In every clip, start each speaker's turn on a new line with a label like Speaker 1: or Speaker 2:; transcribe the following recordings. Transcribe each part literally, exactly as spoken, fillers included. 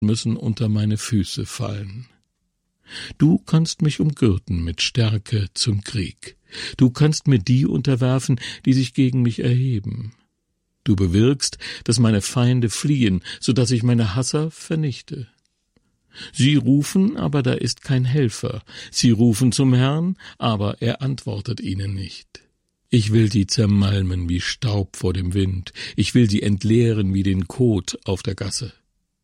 Speaker 1: müssen unter meine Füße fallen. Du kannst mich umgürten mit Stärke zum Krieg. Du kannst mir die unterwerfen, die sich gegen mich erheben. Du bewirkst, dass meine Feinde fliehen, so dass ich meine Hasser vernichte. Sie rufen, aber da ist kein Helfer. Sie rufen zum Herrn, aber er antwortet ihnen nicht. Ich will sie zermalmen wie Staub vor dem Wind. Ich will sie entleeren wie den Kot auf der Gasse.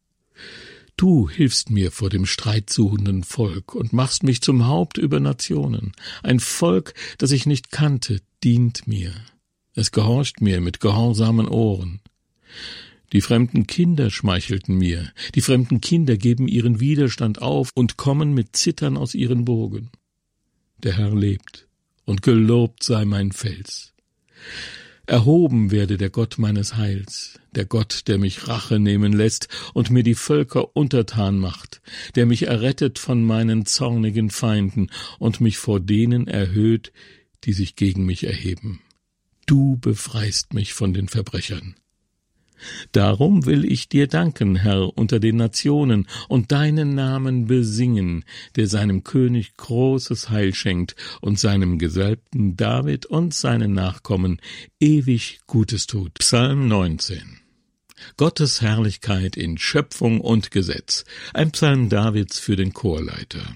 Speaker 1: Du hilfst mir vor dem streitsuchenden Volk und machst mich zum Haupt über Nationen. Ein Volk, das ich nicht kannte, dient mir. Es gehorcht mir mit gehorsamen Ohren. Die fremden Kinder schmeichelten mir. Die fremden Kinder geben ihren Widerstand auf und kommen mit Zittern aus ihren Burgen. Der Herr lebt, und gelobt sei mein Fels. Erhoben werde der Gott meines Heils, der Gott, der mich Rache nehmen lässt und mir die Völker untertan macht, der mich errettet von meinen zornigen Feinden und mich vor denen erhöht, die sich gegen mich erheben. Du befreist mich von den Verbrechern. Darum will ich dir danken, Herr, unter den Nationen und deinen Namen besingen, der seinem König großes Heil schenkt und seinem Gesalbten David und seinen Nachkommen ewig Gutes tut. Psalm neunzehn. Gottes Herrlichkeit in Schöpfung und Gesetz. Ein Psalm Davids für den Chorleiter.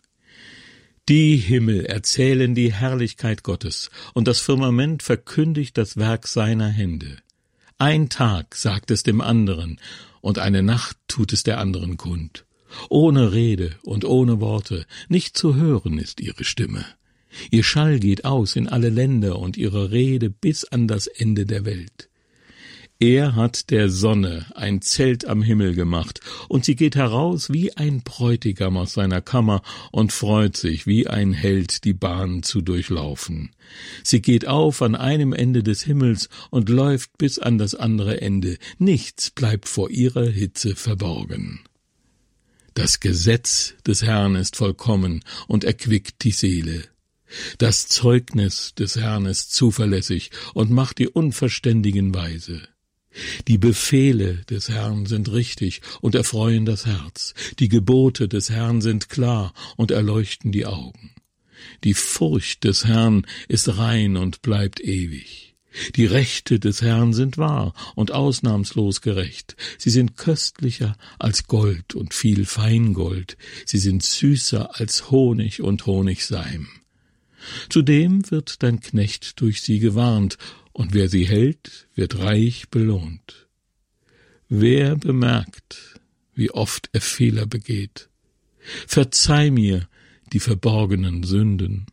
Speaker 1: Die Himmel erzählen die Herrlichkeit Gottes, und das Firmament verkündigt das Werk seiner Hände. Ein Tag sagt es dem anderen, und eine Nacht tut es der anderen kund. Ohne Rede und ohne Worte, nicht zu hören ist ihre Stimme. Ihr Schall geht aus in alle Länder und ihre Rede bis an das Ende der Welt. Er hat der Sonne ein Zelt am Himmel gemacht, und sie geht heraus wie ein Bräutigam aus seiner Kammer und freut sich wie ein Held, die Bahn zu durchlaufen. Sie geht auf an einem Ende des Himmels und läuft bis an das andere Ende. Nichts bleibt vor ihrer Hitze verborgen. Das Gesetz des Herrn ist vollkommen und erquickt die Seele. Das Zeugnis des Herrn ist zuverlässig und macht die Unverständigen weise. Die Befehle des Herrn sind richtig und erfreuen das Herz. Die Gebote des Herrn sind klar und erleuchten die Augen. Die Furcht des Herrn ist rein und bleibt ewig. Die Rechte des Herrn sind wahr und ausnahmslos gerecht. Sie sind köstlicher als Gold und viel Feingold. Sie sind süßer als Honig und Honigseim. Zudem wird dein Knecht durch sie gewarnt, und wer sie hält, wird reich belohnt. Wer bemerkt, wie oft er Fehler begeht? Verzeih mir die verborgenen Sünden.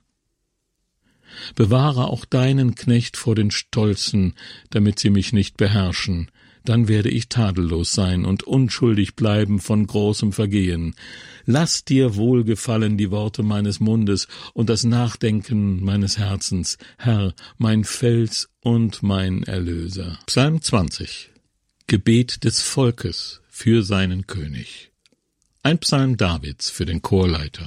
Speaker 1: Bewahre auch deinen Knecht vor den Stolzen, damit sie mich nicht beherrschen. Dann werde ich tadellos sein und unschuldig bleiben von großem Vergehen. Lass dir wohlgefallen die Worte meines Mundes und das Nachdenken meines Herzens, Herr, mein Fels und mein Erlöser. Psalm zwanzig. Gebet des Volkes für seinen König. Ein Psalm Davids für den Chorleiter.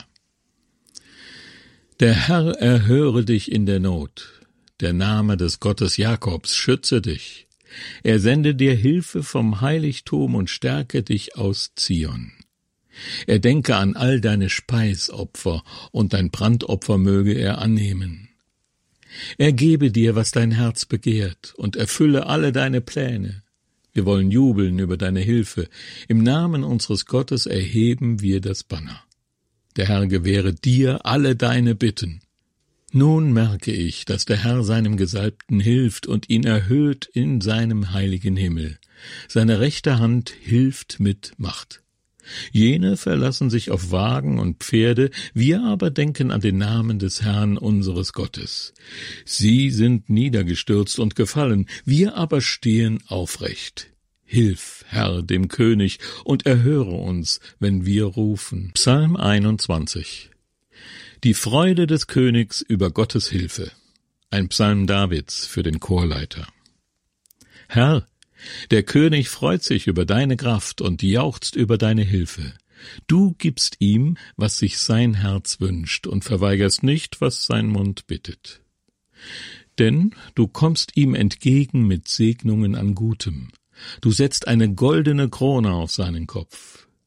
Speaker 1: Der Herr erhöre dich in der Not. Der Name des Gottes Jakobs schütze dich. Er sende dir Hilfe vom Heiligtum und stärke dich aus Zion. Er denke an all deine Speisopfer, und dein Brandopfer möge er annehmen. Er gebe dir, was dein Herz begehrt, und erfülle alle deine Pläne. Wir wollen jubeln über deine Hilfe. Im Namen unseres Gottes erheben wir das Banner. Der Herr gewähre dir alle deine Bitten. Nun merke ich, dass der Herr seinem Gesalbten hilft und ihn erhöht in seinem heiligen Himmel. Seine rechte Hand hilft mit Macht. Jene verlassen sich auf Wagen und Pferde, wir aber denken an den Namen des Herrn unseres Gottes. Sie sind niedergestürzt und gefallen, wir aber stehen aufrecht. Hilf, Herr, dem König, und erhöre uns, wenn wir rufen. Psalm einundzwanzig. Die Freude des Königs über Gottes Hilfe. Ein Psalm Davids für den Chorleiter. Herr, der König freut sich über deine Kraft und jauchzt über deine Hilfe. Du gibst ihm, was sich sein Herz wünscht, und verweigerst nicht, was sein Mund bittet. Denn du kommst ihm entgegen mit Segnungen an Gutem. Du setzt eine goldene Krone auf seinen Kopf.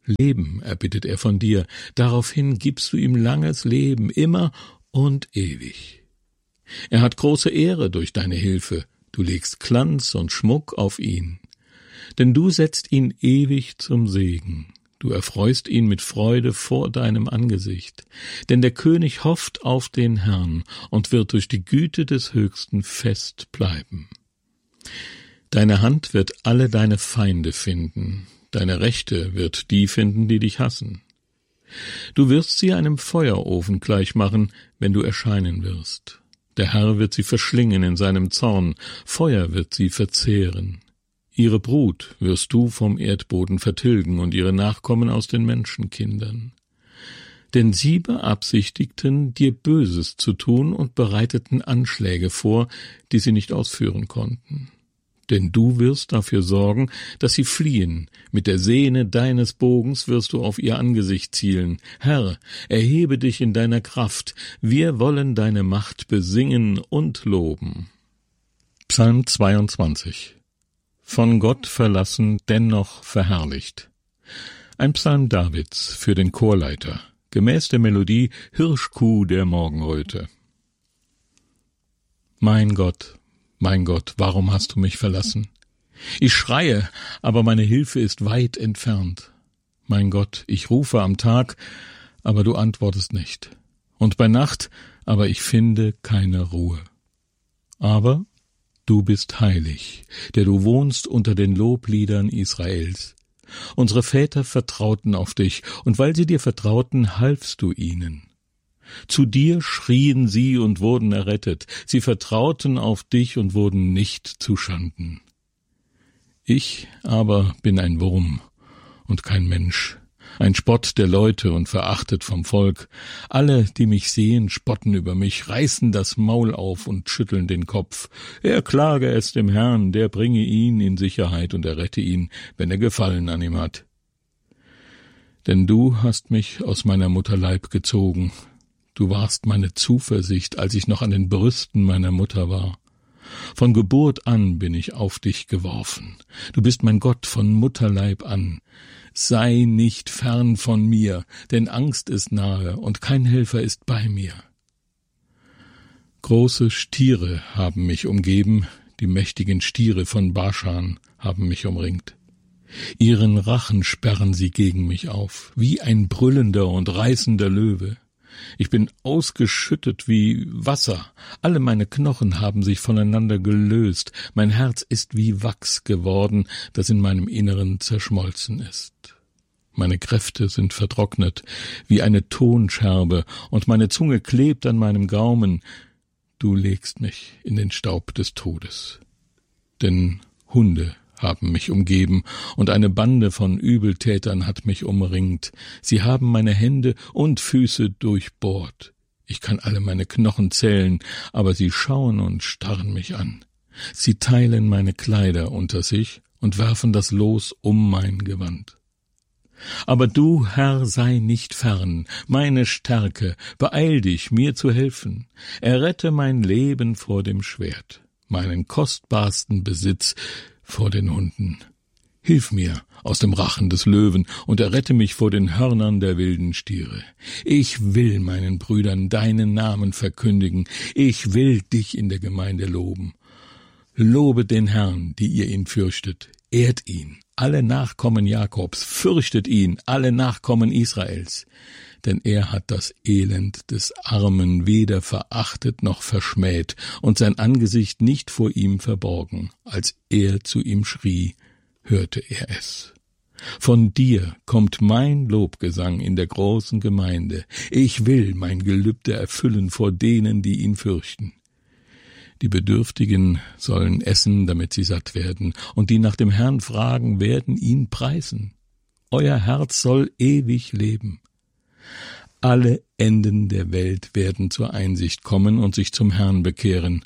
Speaker 1: Leben erbittet er von dir, daraufhin gibst du ihm langes Leben, immer und ewig. Er hat große Ehre durch deine Hilfe, du legst Glanz und Schmuck auf ihn. Denn du setzt ihn ewig zum Segen, du erfreust ihn mit Freude vor deinem Angesicht. Denn der König hofft auf den Herrn und wird durch die Güte des Höchsten fest bleiben. Deine Hand wird alle deine Feinde finden, deine Rechte wird die finden, die dich hassen. Du wirst sie einem Feuerofen gleichmachen, wenn du erscheinen wirst. Der Herr wird sie verschlingen in seinem Zorn, Feuer wird sie verzehren. Ihre Brut wirst du vom Erdboden vertilgen und ihre Nachkommen aus den Menschenkindern. Denn sie beabsichtigten, dir Böses zu tun und bereiteten Anschläge vor, die sie nicht ausführen konnten. Denn du wirst dafür sorgen, dass sie fliehen. Mit der Sehne deines Bogens wirst du auf ihr Angesicht zielen. Herr, erhebe dich in deiner Kraft. Wir wollen deine Macht besingen und loben. Psalm zweiundzwanzig. Von Gott verlassen, dennoch verherrlicht. Ein Psalm Davids für den Chorleiter, gemäß der Melodie Hirschkuh der Morgenröte. Mein Gott, mein Gott, warum hast du mich verlassen? Ich schreie, aber meine Hilfe ist weit entfernt. Mein Gott, ich rufe am Tag, aber du antwortest nicht. Und bei Nacht, aber ich finde keine Ruhe. Aber du bist heilig, der du wohnst unter den Lobliedern Israels. Unsere Väter vertrauten auf dich, und weil sie dir vertrauten, halfst du ihnen. Zu dir schrien sie und wurden errettet. Sie vertrauten auf dich und wurden nicht zuschanden. Ich aber bin ein Wurm und kein Mensch, ein Spott der Leute und verachtet vom Volk. Alle, die mich sehen, spotten über mich, reißen das Maul auf und schütteln den Kopf. Er klage es dem Herrn, der bringe ihn in Sicherheit und errette ihn, wenn er Gefallen an ihm hat. Denn du hast mich aus meiner Mutter Leib gezogen. Du warst meine Zuversicht, als ich noch an den Brüsten meiner Mutter war. Von Geburt an bin ich auf dich geworfen. Du bist mein Gott von Mutterleib an. Sei nicht fern von mir, denn Angst ist nahe und kein Helfer ist bei mir. Große Stiere haben mich umgeben, die mächtigen Stiere von Baschan haben mich umringt. Ihren Rachen sperren sie gegen mich auf, wie ein brüllender und reißender Löwe. Ich bin ausgeschüttet wie Wasser, alle meine Knochen haben sich voneinander gelöst, mein Herz ist wie Wachs geworden, das in meinem Inneren zerschmolzen ist. Meine Kräfte sind vertrocknet, wie eine Tonscherbe, und meine Zunge klebt an meinem Gaumen. Du legst mich in den Staub des Todes. Denn Hunde haben mich umgeben, und eine Bande von Übeltätern hat mich umringt. Sie haben meine Hände und Füße durchbohrt. Ich kann alle meine Knochen zählen, aber sie schauen und starren mich an. Sie teilen meine Kleider unter sich und werfen das Los um mein Gewand. Aber du, Herr, sei nicht fern, meine Stärke, beeil dich, mir zu helfen. Errette mein Leben vor dem Schwert, meinen kostbarsten Besitz vor den Hunden. Hilf mir aus dem Rachen des Löwen und errette mich vor den Hörnern der wilden Stiere. Ich will meinen Brüdern deinen Namen verkündigen. Ich will dich in der Gemeinde loben. Lobet den Herrn, die ihr ihn fürchtet. Ehrt ihn, alle Nachkommen Jakobs. Fürchtet ihn, alle Nachkommen Israels. Denn er hat das Elend des Armen weder verachtet noch verschmäht und sein Angesicht nicht vor ihm verborgen. Als er zu ihm schrie, hörte er es. Von dir kommt mein Lobgesang in der großen Gemeinde. Ich will mein Gelübde erfüllen vor denen, die ihn fürchten. Die Bedürftigen sollen essen, damit sie satt werden, und die nach dem Herrn fragen, werden ihn preisen. Euer Herz soll ewig leben. Alle Enden der Welt werden zur Einsicht kommen und sich zum Herrn bekehren,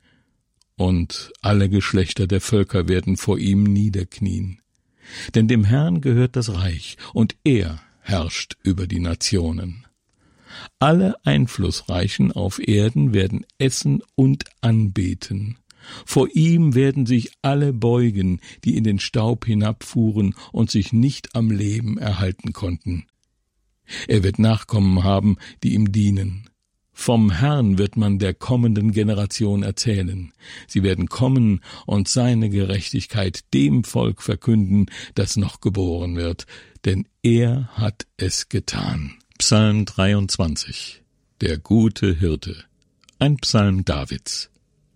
Speaker 1: und alle Geschlechter der Völker werden vor ihm niederknien. Denn dem Herrn gehört das Reich, und er herrscht über die Nationen. Alle Einflussreichen auf Erden werden essen und anbeten. Vor ihm werden sich alle beugen, die in den Staub hinabfuhren und sich nicht am Leben erhalten konnten. Er wird Nachkommen haben, die ihm dienen. Vom Herrn wird man der kommenden Generation erzählen. Sie werden kommen und seine Gerechtigkeit dem Volk verkünden, das noch geboren wird, denn er hat es getan. Psalm dreiundzwanzig. Der gute Hirte. Ein Psalm Davids.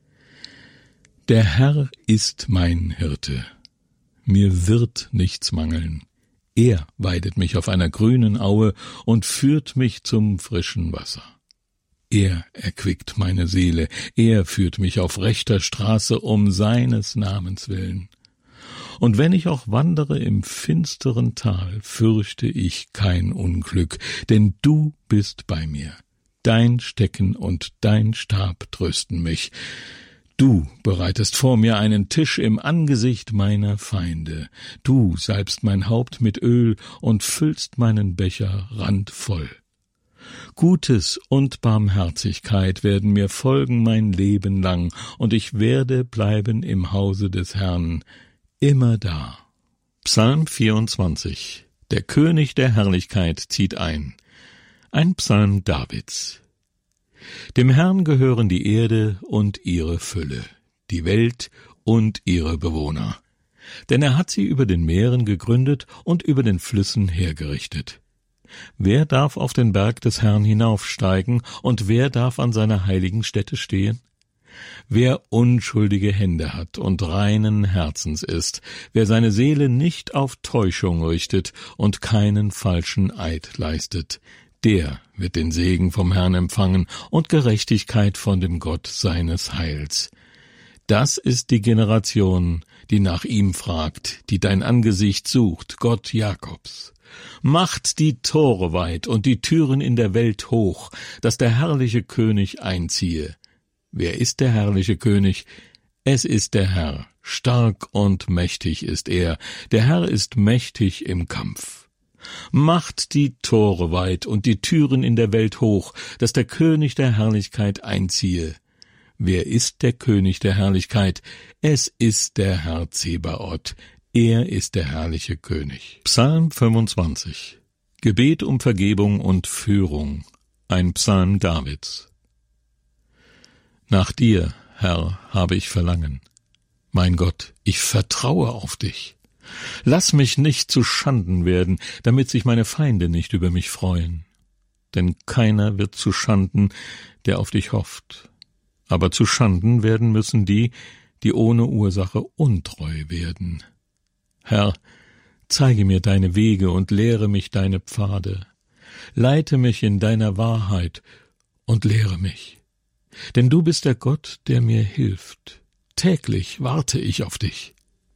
Speaker 1: Der Herr ist mein Hirte. Mir wird nichts mangeln. Er weidet mich auf einer grünen Aue und führt mich zum frischen Wasser. Er erquickt meine Seele, er führt mich auf rechter Straße um seines Namens willen. Und wenn ich auch wandere im finsteren Tal, fürchte ich kein Unglück, denn du bist bei mir. Dein Stecken und dein Stab trösten mich. Du bereitest vor mir einen Tisch im Angesicht meiner Feinde. Du salbst mein Haupt mit Öl und füllst meinen Becher randvoll. Gutes und Barmherzigkeit werden mir folgen mein Leben lang, und ich werde bleiben im Hause des Herrn, immer da. Psalm vierundzwanzig. Der König der Herrlichkeit zieht ein. Ein Psalm Davids. Dem Herrn gehören die Erde und ihre Fülle, die Welt und ihre Bewohner. Denn er hat sie über den Meeren gegründet und über den Flüssen hergerichtet. Wer darf auf den Berg des Herrn hinaufsteigen, und wer darf an seiner heiligen Stätte stehen? Wer unschuldige Hände hat und reinen Herzens ist, wer seine Seele nicht auf Täuschung richtet und keinen falschen Eid leistet, der wird den Segen vom Herrn empfangen und Gerechtigkeit von dem Gott seines Heils. Das ist die Generation, die nach ihm fragt, die dein Angesicht sucht, Gott Jakobs. Macht die Tore weit und die Türen in der Welt hoch, dass der herrliche König einziehe. Wer ist der herrliche König? Es ist der Herr, stark und mächtig ist er, der Herr ist mächtig im Kampf. Macht die Tore weit und die Türen in der Welt hoch, dass der König der Herrlichkeit einziehe. Wer ist der König der Herrlichkeit? Es ist der Herr Zebaoth. Er ist der herrliche König. Psalm fünfundzwanzig. Gebet um Vergebung und Führung. Ein Psalm Davids. Nach dir, Herr, habe ich Verlangen. Mein Gott, ich vertraue auf dich. Lass mich nicht zu Schanden werden, damit sich meine Feinde nicht über mich freuen. Denn keiner wird zu Schanden, der auf dich hofft. Aber zu Schanden werden müssen die, die ohne Ursache untreu werden. Herr, zeige mir deine Wege und lehre mich deine Pfade. Leite mich in deiner Wahrheit und lehre mich. Denn du bist der Gott, der mir hilft. Täglich warte ich auf dich.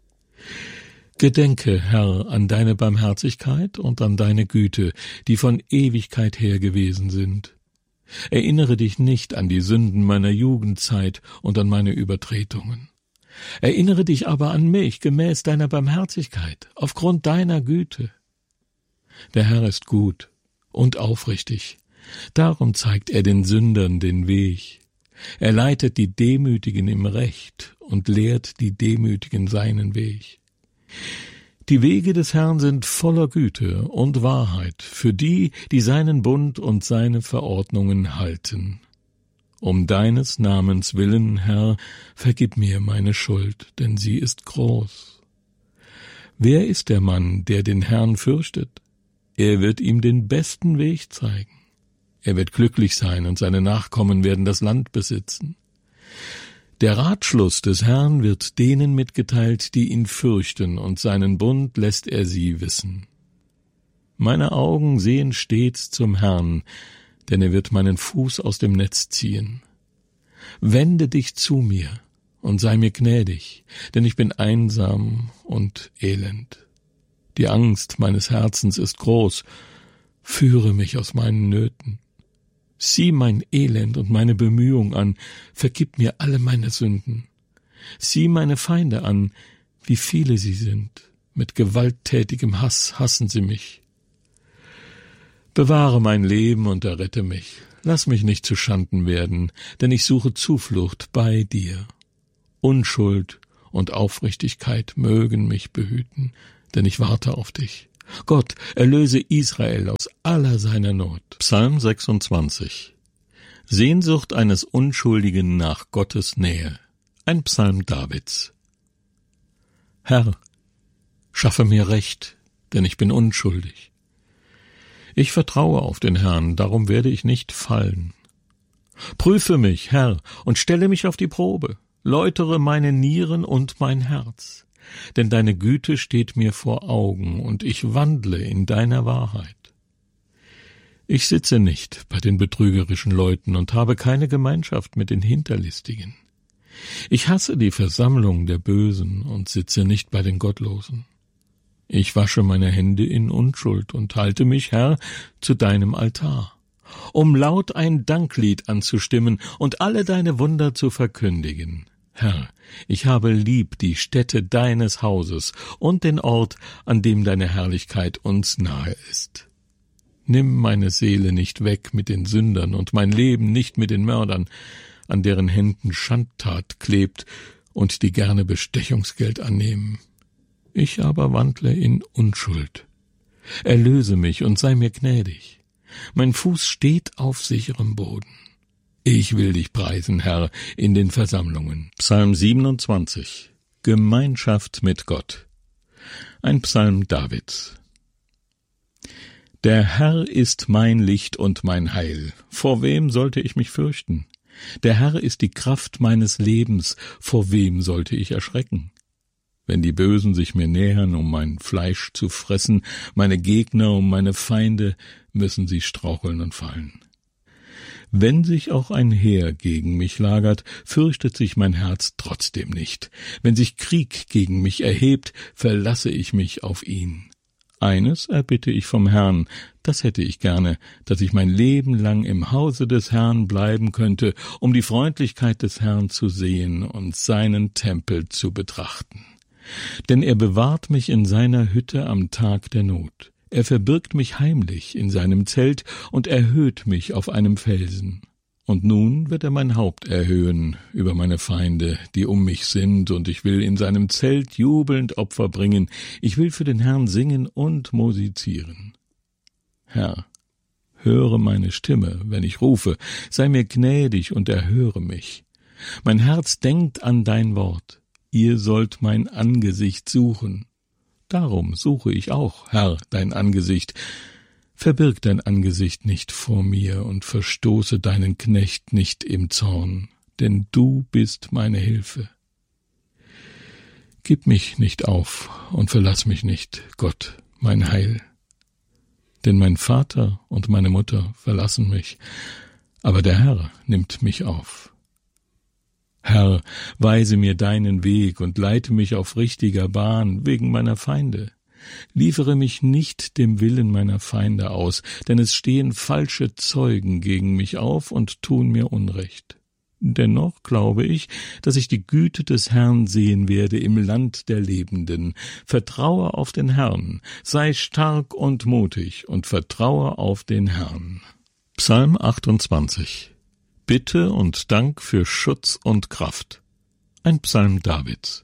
Speaker 1: Gedenke, Herr, an deine Barmherzigkeit und an deine Güte, die von Ewigkeit her gewesen sind. Erinnere dich nicht an die Sünden meiner Jugendzeit und an meine Übertretungen. Erinnere dich aber an mich gemäß deiner Barmherzigkeit, aufgrund deiner Güte. Der Herr ist gut und aufrichtig, darum zeigt er den Sündern den Weg. Er leitet die Demütigen im Recht und lehrt die Demütigen seinen Weg. Die Wege des Herrn sind voller Güte und Wahrheit für die, die seinen Bund und seine Verordnungen halten. Um deines Namens willen, Herr, vergib mir meine Schuld, denn sie ist groß. Wer ist der Mann, der den Herrn fürchtet? Er wird ihm den besten Weg zeigen. Er wird glücklich sein und seine Nachkommen werden das Land besitzen. Der Ratschluss des Herrn wird denen mitgeteilt, die ihn fürchten, und seinen Bund lässt er sie wissen. Meine Augen sehen stets zum Herrn, denn er wird meinen Fuß aus dem Netz ziehen. Wende dich zu mir und sei mir gnädig, denn ich bin einsam und elend. Die Angst meines Herzens ist groß, führe mich aus meinen Nöten. Sieh mein Elend und meine Bemühung an, vergib mir alle meine Sünden. Sieh meine Feinde an, wie viele sie sind, mit gewalttätigem Hass hassen sie mich. Bewahre mein Leben und errette mich, lass mich nicht zu Schanden werden, denn ich suche Zuflucht bei dir. Unschuld und Aufrichtigkeit mögen mich behüten, denn ich warte auf dich. Gott, erlöse Israel aus aller seiner Not. Psalm sechsundzwanzig. Sehnsucht eines Unschuldigen nach Gottes Nähe. Ein Psalm Davids. Herr, schaffe mir Recht, denn ich bin unschuldig. Ich vertraue auf den Herrn, darum werde ich nicht fallen. Prüfe mich, Herr, und stelle mich auf die Probe. Läutere meine Nieren und mein Herz. Denn deine Güte steht mir vor Augen, und ich wandle in deiner Wahrheit. Ich sitze nicht bei den betrügerischen Leuten und habe keine Gemeinschaft mit den Hinterlistigen. Ich hasse die Versammlung der Bösen und sitze nicht bei den Gottlosen. Ich wasche meine Hände in Unschuld und halte mich, Herr, zu deinem Altar, um laut ein Danklied anzustimmen und alle deine Wunder zu verkündigen. Herr, ich habe lieb die Stätte deines Hauses und den Ort, an dem deine Herrlichkeit uns nahe ist. Nimm meine Seele nicht weg mit den Sündern und mein Leben nicht mit den Mördern, an deren Händen Schandtat klebt und die gerne Bestechungsgeld annehmen. Ich aber wandle in Unschuld. Erlöse mich und sei mir gnädig. Mein Fuß steht auf sicherem Boden. Ich will dich preisen, Herr, in den Versammlungen. Psalm siebenundzwanzig. Gemeinschaft mit Gott. Ein Psalm Davids. Der Herr ist mein Licht und mein Heil. Vor wem sollte ich mich fürchten? Der Herr ist die Kraft meines Lebens. Vor wem sollte ich erschrecken? Wenn die Bösen sich mir nähern, um mein Fleisch zu fressen, meine Gegner um meine Feinde, müssen sie straucheln und fallen. Wenn sich auch ein Heer gegen mich lagert, fürchtet sich mein Herz trotzdem nicht. Wenn sich Krieg gegen mich erhebt, verlasse ich mich auf ihn. Eines erbitte ich vom Herrn, das hätte ich gerne, dass ich mein Leben lang im Hause des Herrn bleiben könnte, um die Freundlichkeit des Herrn zu sehen und seinen Tempel zu betrachten. Denn er bewahrt mich in seiner Hütte am Tag der Not. Er verbirgt mich heimlich in seinem Zelt und erhöht mich auf einem Felsen. Und nun wird er mein Haupt erhöhen über meine Feinde, die um mich sind, und ich will in seinem Zelt jubelnd Opfer bringen. Ich will für den Herrn singen und musizieren. Herr, höre meine Stimme, wenn ich rufe, sei mir gnädig und erhöre mich. Mein Herz denkt an dein Wort. Ihr sollt mein Angesicht suchen. Darum suche ich auch, Herr, dein Angesicht. Verbirg dein Angesicht nicht vor mir und verstoße deinen Knecht nicht im Zorn, denn du bist meine Hilfe. Gib mich nicht auf und verlass mich nicht, Gott, mein Heil. Denn mein Vater und meine Mutter verlassen mich, aber der Herr nimmt mich auf. Herr, weise mir deinen Weg und leite mich auf richtiger Bahn wegen meiner Feinde. Liefere mich nicht dem Willen meiner Feinde aus, denn es stehen falsche Zeugen gegen mich auf und tun mir Unrecht. Dennoch glaube ich, dass ich die Güte des Herrn sehen werde im Land der Lebenden. Vertraue auf den Herrn, sei stark und mutig und vertraue auf den Herrn. Psalm achtundzwanzig. Bitte und Dank für Schutz und Kraft. Ein Psalm Davids.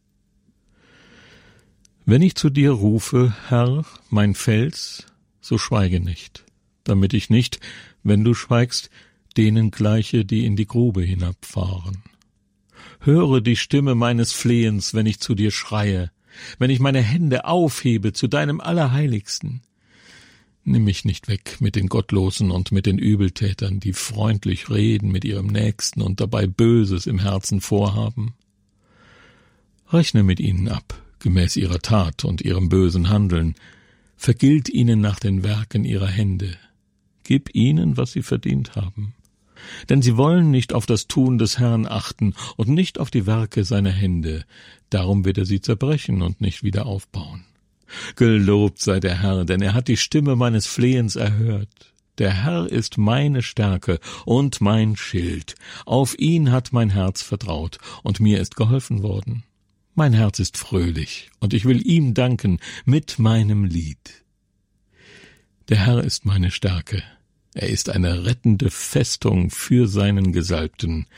Speaker 1: Wenn ich zu dir rufe, Herr, mein Fels, so schweige nicht, damit ich nicht, wenn du schweigst, denen gleiche, die in die Grube hinabfahren. Höre die Stimme meines Flehens, wenn ich zu dir schreie, wenn ich meine Hände aufhebe zu deinem Allerheiligsten. Nimm mich nicht weg mit den Gottlosen und mit den Übeltätern, die freundlich reden mit ihrem Nächsten und dabei Böses im Herzen vorhaben. Rechne mit ihnen ab, gemäß ihrer Tat und ihrem bösen Handeln. Vergilt ihnen nach den Werken ihrer Hände. Gib ihnen, was sie verdient haben. Denn sie wollen nicht auf das Tun des Herrn achten und nicht auf die Werke seiner Hände. Darum wird er sie zerbrechen und nicht wieder aufbauen. Gelobt sei der Herr, denn er hat die Stimme meines Flehens erhört. Der Herr ist meine Stärke und mein Schild. Auf ihn hat mein Herz vertraut, und mir ist geholfen worden. Mein Herz ist fröhlich, und ich will ihm danken mit meinem Lied. Der Herr ist meine Stärke. Er ist eine rettende Festung für seinen Gesalbten.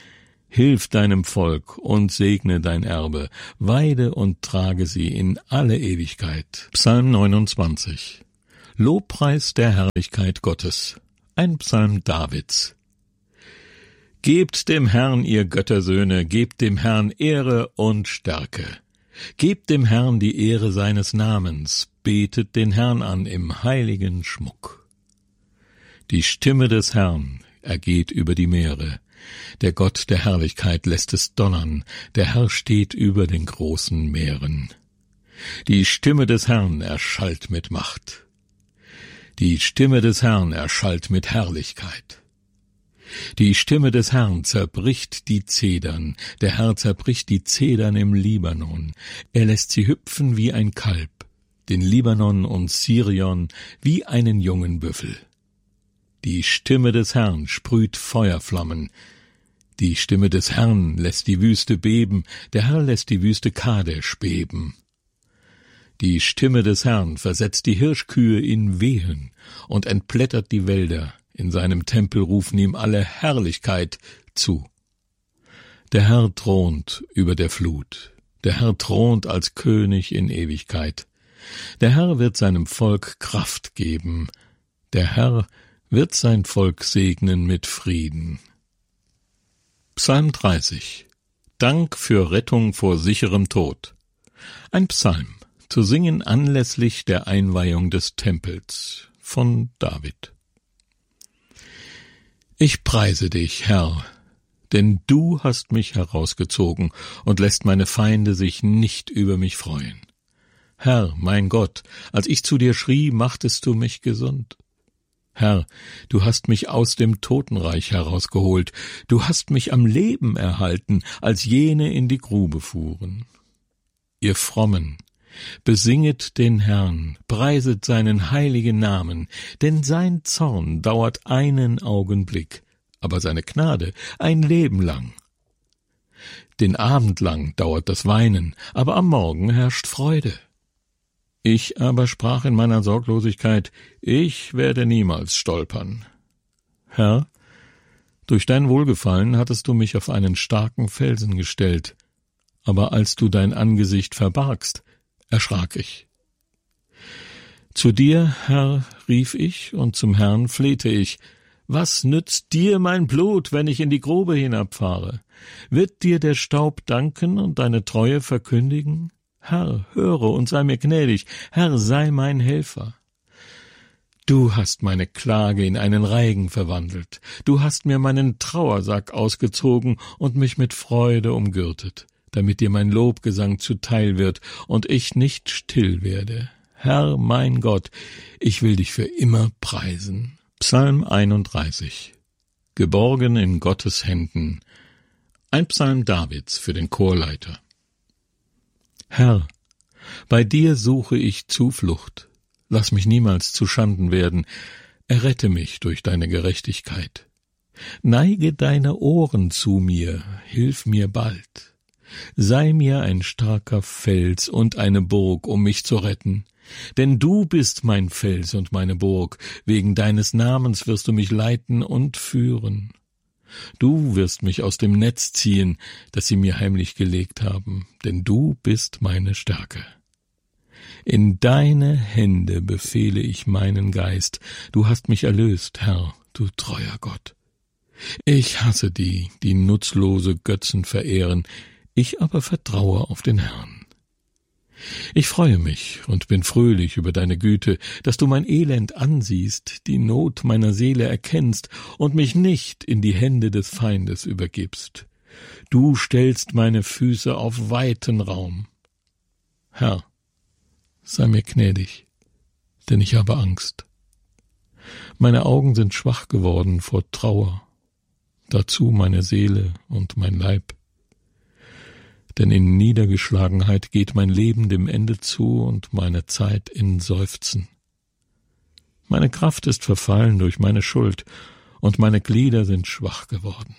Speaker 1: Hilf deinem Volk und segne dein Erbe, weide und trage sie in alle Ewigkeit. Psalm neunundzwanzig. Lobpreis der Herrlichkeit Gottes. Ein Psalm Davids. Gebt dem Herrn, ihr Göttersöhne, gebt dem Herrn Ehre und Stärke. Gebt dem Herrn die Ehre seines Namens, betet den Herrn an im heiligen Schmuck. Die Stimme des Herrn ergeht über die Meere. Der Gott der Herrlichkeit lässt es donnern, der Herr steht über den großen Meeren. Die Stimme des Herrn erschallt mit Macht. Die Stimme des Herrn erschallt mit Herrlichkeit. Die Stimme des Herrn zerbricht die Zedern, der Herr zerbricht die Zedern im Libanon. Er lässt sie hüpfen wie ein Kalb, den Libanon und Sirion wie einen jungen Büffel. Die Stimme des Herrn sprüht Feuerflammen. Die Stimme des Herrn lässt die Wüste beben, der Herr lässt die Wüste Kadesh beben. Die Stimme des Herrn versetzt die Hirschkühe in Wehen und entblättert die Wälder. In seinem Tempel rufen ihm alle Herrlichkeit zu. Der Herr thront über der Flut. Der Herr thront als König in Ewigkeit. Der Herr wird seinem Volk Kraft geben. Der Herr wird sein Volk segnen mit Frieden. Psalm dreißig. Dank für Rettung vor sicherem Tod. Ein Psalm, zu singen anlässlich der Einweihung des Tempels von David. Ich preise dich, Herr, denn du hast mich herausgezogen und lässt meine Feinde sich nicht über mich freuen. Herr, mein Gott, als ich zu dir schrie, machtest du mich gesund. Herr, du hast mich aus dem Totenreich herausgeholt, du hast mich am Leben erhalten, als jene in die Grube fuhren. Ihr Frommen, besinget den Herrn, preiset seinen heiligen Namen, denn sein Zorn dauert einen Augenblick, aber seine Gnade ein Leben lang. Den Abend lang dauert das Weinen, aber am Morgen herrscht Freude. Ich aber sprach in meiner Sorglosigkeit, ich werde niemals stolpern. Herr, durch dein Wohlgefallen hattest du mich auf einen starken Felsen gestellt, aber als du dein Angesicht verbargst, erschrak ich. Zu dir, Herr, rief ich, und zum Herrn flehte ich, was nützt dir mein Blut, wenn ich in die Grube hinabfahre? Wird dir der Staub danken und deine Treue verkündigen? Herr, höre und sei mir gnädig, Herr, sei mein Helfer. Du hast meine Klage in einen Reigen verwandelt, du hast mir meinen Trauersack ausgezogen und mich mit Freude umgürtet, damit dir mein Lobgesang zuteil wird und ich nicht still werde. Herr, mein Gott, ich will dich für immer preisen. Psalm einunddreißig. Geborgen in Gottes Händen. Ein Psalm Davids für den Chorleiter. Herr, bei dir suche ich Zuflucht. Lass mich niemals zu Schanden werden. Errette mich durch deine Gerechtigkeit. Neige deine Ohren zu mir, hilf mir bald. Sei mir ein starker Fels und eine Burg, um mich zu retten. Denn du bist mein Fels und meine Burg, wegen deines Namens wirst du mich leiten und führen. Du wirst mich aus dem Netz ziehen, das sie mir heimlich gelegt haben, denn du bist meine Stärke. In deine Hände befehle ich meinen Geist, du hast mich erlöst, Herr, du treuer Gott. Ich hasse die, die nutzlose Götzen verehren, ich aber vertraue auf den Herrn. Ich freue mich und bin fröhlich über deine Güte, dass du mein Elend ansiehst, die Not meiner Seele erkennst und mich nicht in die Hände des Feindes übergibst. Du stellst meine Füße auf weiten Raum. Herr, sei mir gnädig, denn ich habe Angst. Meine Augen sind schwach geworden vor Trauer, dazu meine Seele und mein Leib. Denn in Niedergeschlagenheit geht mein Leben dem Ende zu und meine Zeit in Seufzen. Meine Kraft ist verfallen durch meine Schuld, und meine Glieder sind schwach geworden.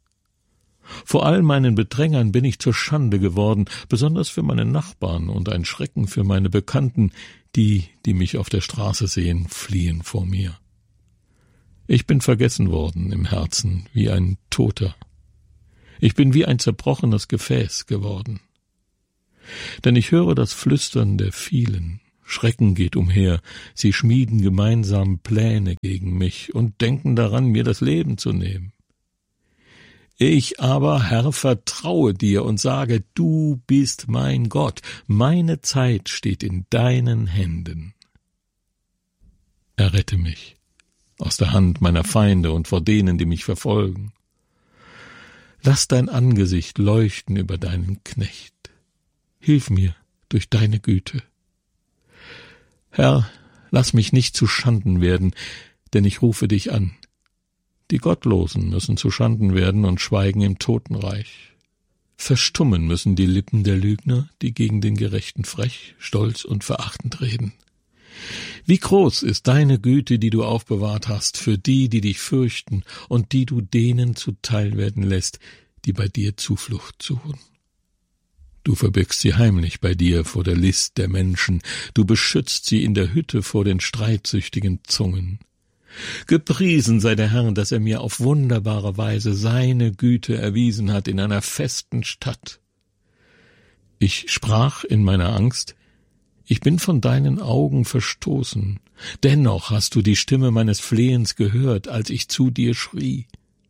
Speaker 1: Vor all meinen Bedrängern bin ich zur Schande geworden, besonders für meine Nachbarn und ein Schrecken für meine Bekannten, die, die mich auf der Straße sehen, fliehen vor mir. Ich bin vergessen worden im Herzen wie ein Toter. Ich bin wie ein zerbrochenes Gefäß geworden. Denn ich höre das Flüstern der vielen. Schrecken geht umher, sie schmieden gemeinsam Pläne gegen mich und denken daran, mir das Leben zu nehmen. Ich aber, Herr, vertraue dir und sage, du bist mein Gott, meine Zeit steht in deinen Händen. Errette mich aus der Hand meiner Feinde und vor denen, die mich verfolgen. Lass dein Angesicht leuchten über deinen Knecht. Hilf mir durch deine Güte. Herr, lass mich nicht zu Schanden werden, denn ich rufe dich an. Die Gottlosen müssen zu Schanden werden und schweigen im Totenreich. Verstummen müssen die Lippen der Lügner, die gegen den Gerechten frech, stolz und verachtend reden. Wie groß ist deine Güte, die du aufbewahrt hast, für die, die dich fürchten und die du denen zuteil werden lässt, die bei dir Zuflucht suchen. Du verbirgst sie heimlich bei dir vor der List der Menschen, du beschützt sie in der Hütte vor den streitsüchtigen Zungen. Gepriesen sei der Herr, dass er mir auf wunderbare Weise seine Güte erwiesen hat in einer festen Stadt. Ich sprach in meiner Angst, ich bin von deinen Augen verstoßen, dennoch hast du die Stimme meines Flehens gehört, als ich zu dir schrie.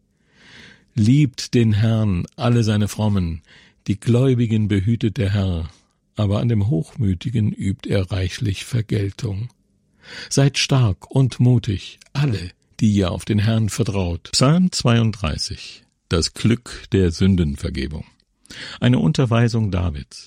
Speaker 1: Liebt den Herrn, alle seine Frommen, die Gläubigen behütet der Herr, aber an dem Hochmütigen übt er reichlich Vergeltung. Seid stark und mutig, alle, die ihr auf den Herrn vertraut. Psalm zweiunddreißig. Das Glück der Sündenvergebung. Eine Unterweisung Davids.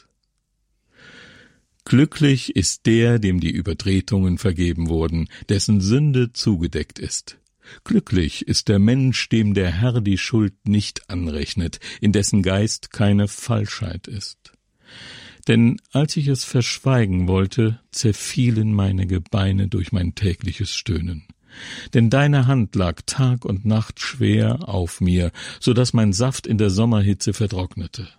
Speaker 1: Glücklich ist der, dem die Übertretungen vergeben wurden, dessen Sünde zugedeckt ist. Glücklich ist der Mensch, dem der Herr die Schuld nicht anrechnet, in dessen Geist keine Falschheit ist. Denn als ich es verschweigen wollte, zerfielen meine Gebeine durch mein tägliches Stöhnen. Denn deine Hand lag Tag und Nacht schwer auf mir, so daß mein Saft in der Sommerhitze vertrocknete.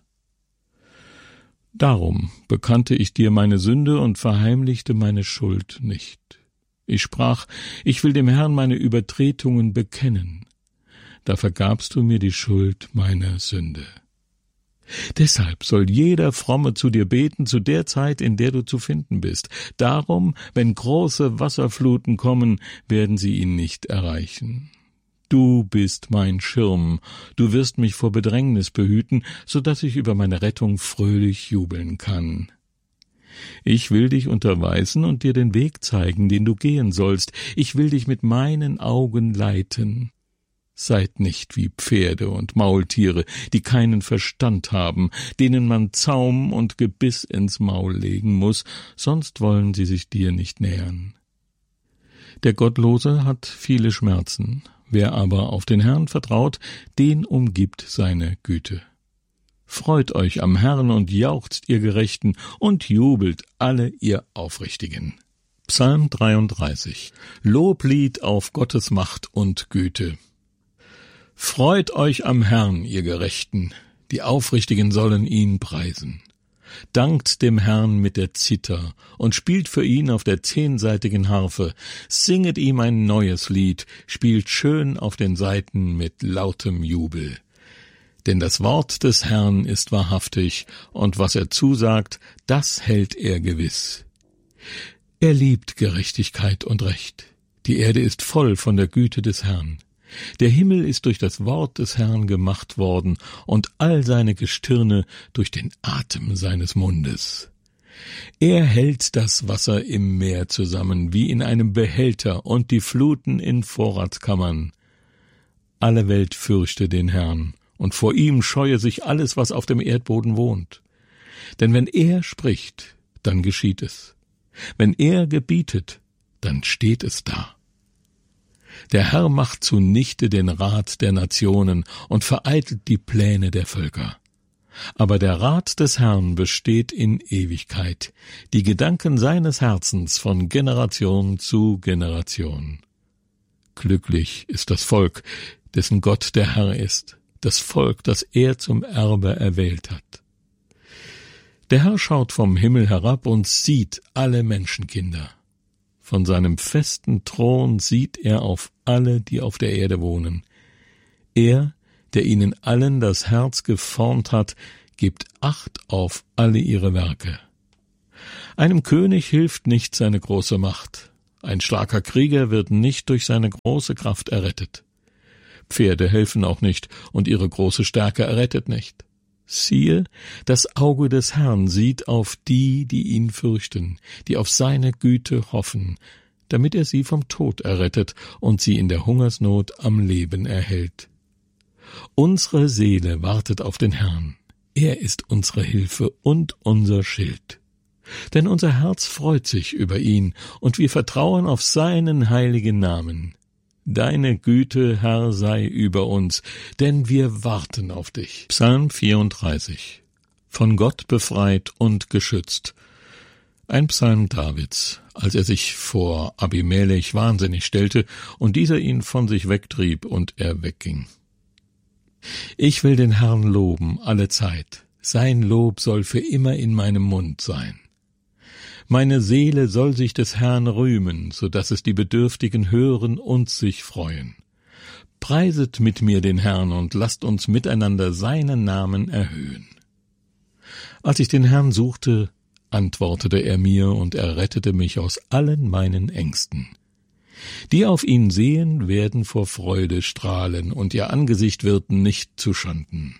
Speaker 1: Darum bekannte ich dir meine Sünde und verheimlichte meine Schuld nicht. Ich sprach, ich will dem Herrn meine Übertretungen bekennen. Da vergabst du mir die Schuld meiner Sünde. Deshalb soll jeder Fromme zu dir beten zu der Zeit, in der du zu finden bist. Darum, wenn große Wasserfluten kommen, werden sie ihn nicht erreichen. Du bist mein Schirm, du wirst mich vor Bedrängnis behüten, so dass ich über meine Rettung fröhlich jubeln kann. Ich will dich unterweisen und dir den Weg zeigen, den du gehen sollst. Ich will dich mit meinen Augen leiten. Seid nicht wie Pferde und Maultiere, die keinen Verstand haben, denen man Zaum und Gebiss ins Maul legen muß, sonst wollen sie sich dir nicht nähern. Der Gottlose hat viele Schmerzen, wer aber auf den Herrn vertraut, den umgibt seine Güte. Freut euch am Herrn und jauchzt, ihr Gerechten, und jubelt alle, ihr Aufrichtigen. Psalm dreiunddreißig. Loblied auf Gottes Macht und Güte. Freut euch am Herrn, ihr Gerechten, die Aufrichtigen sollen ihn preisen. Dankt dem Herrn mit der Zither und spielt für ihn auf der zehnsaitigen Harfe, singet ihm ein neues Lied, spielt schön auf den Saiten mit lautem Jubel. Denn das Wort des Herrn ist wahrhaftig, und was er zusagt, das hält er gewiss. Er liebt Gerechtigkeit und Recht. Die Erde ist voll von der Güte des Herrn. Der Himmel ist durch das Wort des Herrn gemacht worden, und all seine Gestirne durch den Atem seines Mundes. Er hält das Wasser im Meer zusammen, wie in einem Behälter, und die Fluten in Vorratskammern. Alle Welt fürchte den Herrn, und vor ihm scheue sich alles, was auf dem Erdboden wohnt. Denn wenn er spricht, dann geschieht es. Wenn er gebietet, dann steht es da. Der Herr macht zunichte den Rat der Nationen und vereitelt die Pläne der Völker. Aber der Rat des Herrn besteht in Ewigkeit, die Gedanken seines Herzens von Generation zu Generation. Glücklich ist das Volk, dessen Gott der Herr ist, das Volk, das er zum Erbe erwählt hat. Der Herr schaut vom Himmel herab und sieht alle Menschenkinder. Von seinem festen Thron sieht er auf alle, die auf der Erde wohnen. Er, der ihnen allen das Herz geformt hat, gebt Acht auf alle ihre Werke. Einem König hilft nicht seine große Macht. Ein starker Krieger wird nicht durch seine große Kraft errettet. Pferde helfen auch nicht, und ihre große Stärke errettet nicht. Siehe, das Auge des Herrn sieht auf die, die ihn fürchten, die auf seine Güte hoffen, damit er sie vom Tod errettet und sie in der Hungersnot am Leben erhält. Unsere Seele wartet auf den Herrn. Er ist unsere Hilfe und unser Schild. Denn unser Herz freut sich über ihn, und wir vertrauen auf seinen heiligen Namen. Deine Güte, Herr, sei über uns, denn wir warten auf dich. Psalm vierunddreißig. Von Gott befreit und geschützt. Ein Psalm Davids, als er sich vor Abimelech wahnsinnig stellte und dieser ihn von sich wegtrieb und er wegging. Ich will den Herrn loben alle Zeit. Sein Lob soll für immer in meinem Mund sein. Meine Seele soll sich des Herrn rühmen, so dass es die Bedürftigen hören und sich freuen. Preiset mit mir den Herrn und lasst uns miteinander seinen Namen erhöhen. Als ich den Herrn suchte, antwortete er mir und er rettete mich aus allen meinen Ängsten. Die auf ihn sehen, werden vor Freude strahlen, und ihr Angesicht wird nicht zuschanden.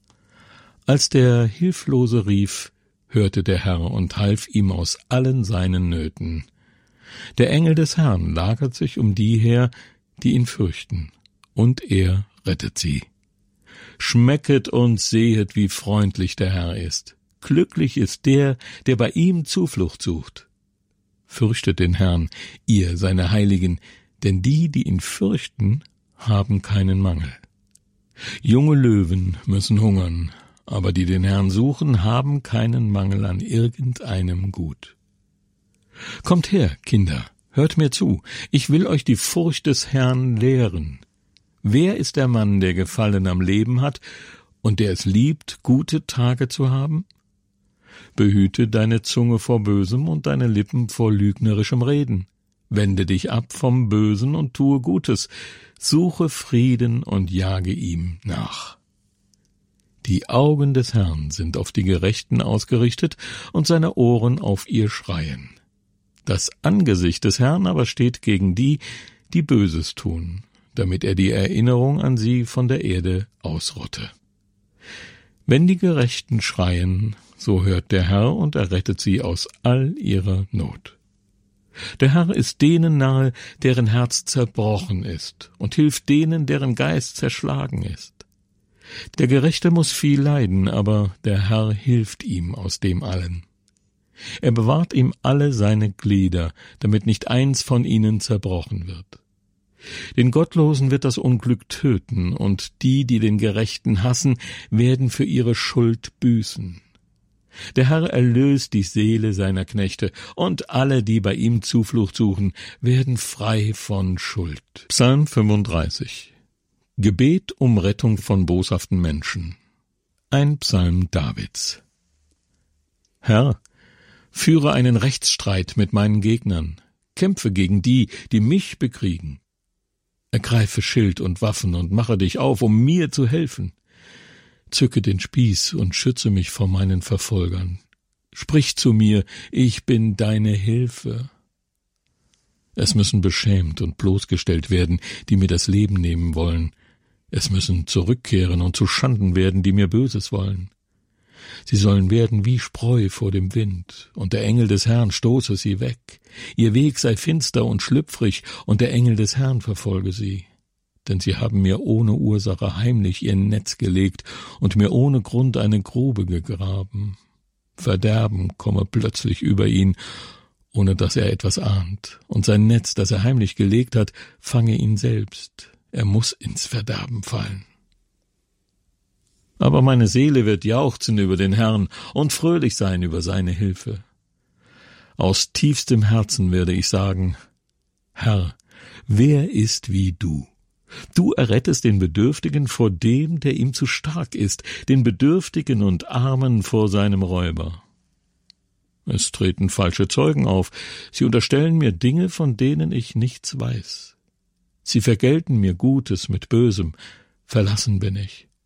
Speaker 1: Als der Hilflose rief, hörte der Herr und half ihm aus allen seinen Nöten. Der Engel des Herrn lagert sich um die her, die ihn fürchten, und er rettet sie. Schmecket und sehet, wie freundlich der Herr ist. Glücklich ist der, der bei ihm Zuflucht sucht. Fürchtet den Herrn, ihr seine Heiligen, denn die, die ihn fürchten, haben keinen Mangel. Junge Löwen müssen hungern, aber die den Herrn suchen, haben keinen Mangel an irgendeinem Gut. Kommt her, Kinder, hört mir zu, ich will euch die Furcht des Herrn lehren. Wer ist der Mann, der Gefallen am Leben hat und der es liebt, gute Tage zu haben? Behüte deine Zunge vor Bösem und deine Lippen vor lügnerischem Reden. Wende dich ab vom Bösen und tue Gutes. Suche Frieden und jage ihm nach. Die Augen des Herrn sind auf die Gerechten ausgerichtet und seine Ohren auf ihr Schreien. Das Angesicht des Herrn aber steht gegen die, die Böses tun, damit er die Erinnerung an sie von der Erde ausrotte. Wenn die Gerechten schreien, so hört der Herr und errettet sie aus all ihrer Not. Der Herr ist denen nahe, deren Herz zerbrochen ist, und hilft denen, deren Geist zerschlagen ist. Der Gerechte muss viel leiden, aber der Herr hilft ihm aus dem allen. Er bewahrt ihm alle seine Glieder, damit nicht eins von ihnen zerbrochen wird. Den Gottlosen wird das Unglück töten, und die, die den Gerechten hassen, werden für ihre Schuld büßen. Der Herr erlöst die Seele seiner Knechte, und alle, die bei ihm Zuflucht suchen, werden frei von Schuld. Psalm fünfunddreißig. Gebet um Rettung von boshaften Menschen. Ein Psalm Davids. Herr, führe einen Rechtsstreit mit meinen Gegnern, kämpfe gegen die, die mich bekriegen. Ergreife Schild und Waffen und mache dich auf, um mir zu helfen. Zücke den Spieß und schütze mich vor meinen Verfolgern. Sprich zu mir, ich bin deine Hilfe. Es müssen beschämt und bloßgestellt werden, die mir das Leben nehmen wollen. Es müssen zurückkehren und zu Schanden werden, die mir Böses wollen. Sie sollen werden wie Spreu vor dem Wind, und der Engel des Herrn stoße sie weg. Ihr Weg sei finster und schlüpfrig, und der Engel des Herrn verfolge sie. Denn sie haben mir ohne Ursache heimlich ihr Netz gelegt und mir ohne Grund eine Grube gegraben. Verderben komme plötzlich über ihn, ohne dass er etwas ahnt, und sein Netz, das er heimlich gelegt hat, fange ihn selbst. Er muß ins Verderben fallen. Aber meine Seele wird jauchzen über den Herrn und fröhlich sein über seine Hilfe. Aus tiefstem Herzen werde ich sagen, Herr, wer ist wie du? Du errettest den Bedürftigen vor dem, der ihm zu stark ist, den Bedürftigen und Armen vor seinem Räuber. Es treten falsche Zeugen auf, sie unterstellen mir Dinge, von denen ich nichts weiß. Sie vergelten mir Gutes mit Bösem, verlassen bin ich.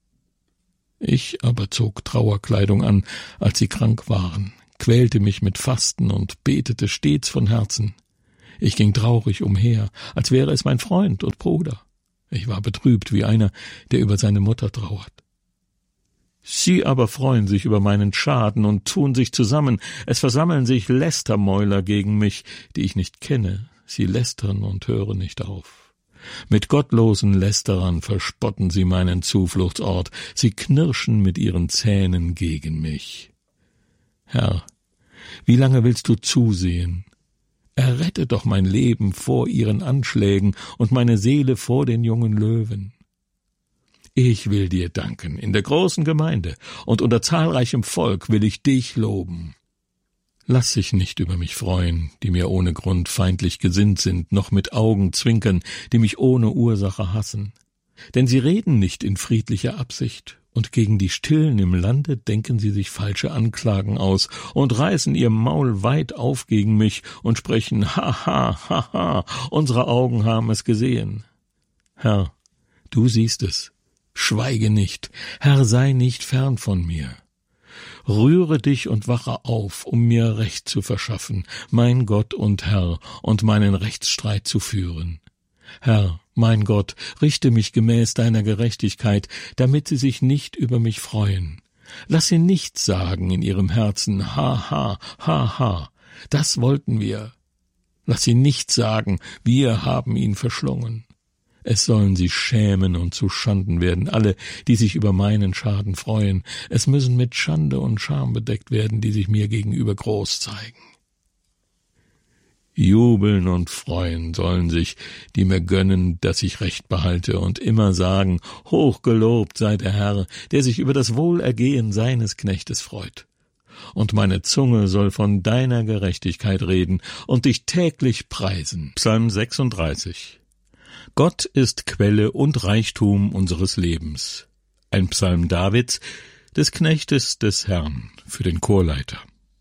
Speaker 1: Ich aber zog Trauerkleidung an, als sie krank waren, quälte mich mit Fasten und betete stets von Herzen. Ich ging traurig umher, als wäre es mein Freund und Bruder. Ich war betrübt wie einer, der über seine Mutter trauert. Sie aber freuen sich über meinen Schaden und tun sich zusammen. Es versammeln sich Lästermäuler gegen mich, die ich nicht kenne. Sie lästern und hören nicht auf. Mit gottlosen Lästerern verspotten sie meinen Zufluchtsort. Sie knirschen mit ihren Zähnen gegen mich. Herr, wie lange willst du zusehen? Errette doch mein Leben vor ihren Anschlägen und meine Seele vor den jungen Löwen. Ich will dir danken, in der großen Gemeinde und unter zahlreichem Volk will ich dich loben. Lass sich nicht über mich freuen, die mir ohne Grund feindlich gesinnt sind, noch mit Augen zwinkern, die mich ohne Ursache hassen. Denn sie reden nicht in friedlicher Absicht, und gegen die Stillen im Lande denken sie sich falsche Anklagen aus und reißen ihr Maul weit auf gegen mich und sprechen, ha, ha, ha, ha, unsere Augen haben es gesehen. Herr, du siehst es. Schweige nicht, Herr, sei nicht fern von mir. Rühre dich und wache auf, um mir Recht zu verschaffen, mein Gott und Herr, und meinen Rechtsstreit zu führen. Herr, mein Gott, richte mich gemäß deiner Gerechtigkeit, damit sie sich nicht über mich freuen. Lass sie nicht sagen in ihrem Herzen, ha, ha, ha, ha, das wollten wir. Lass sie nicht sagen, wir haben ihn verschlungen. Es sollen sie schämen und zu Schanden werden, alle, die sich über meinen Schaden freuen. Es müssen mit Schande und Scham bedeckt werden, die sich mir gegenüber groß zeigen. Jubeln und freuen sollen sich, die mir gönnen, dass ich Recht behalte und immer sagen, hochgelobt sei der Herr, der sich über das Wohlergehen seines Knechtes freut. Und meine Zunge soll von deiner Gerechtigkeit reden und dich täglich preisen. Psalm sechsunddreißig. Gott ist Quelle und Reichtum unseres Lebens. Ein Psalm Davids, des Knechtes des Herrn, für den Chorleiter.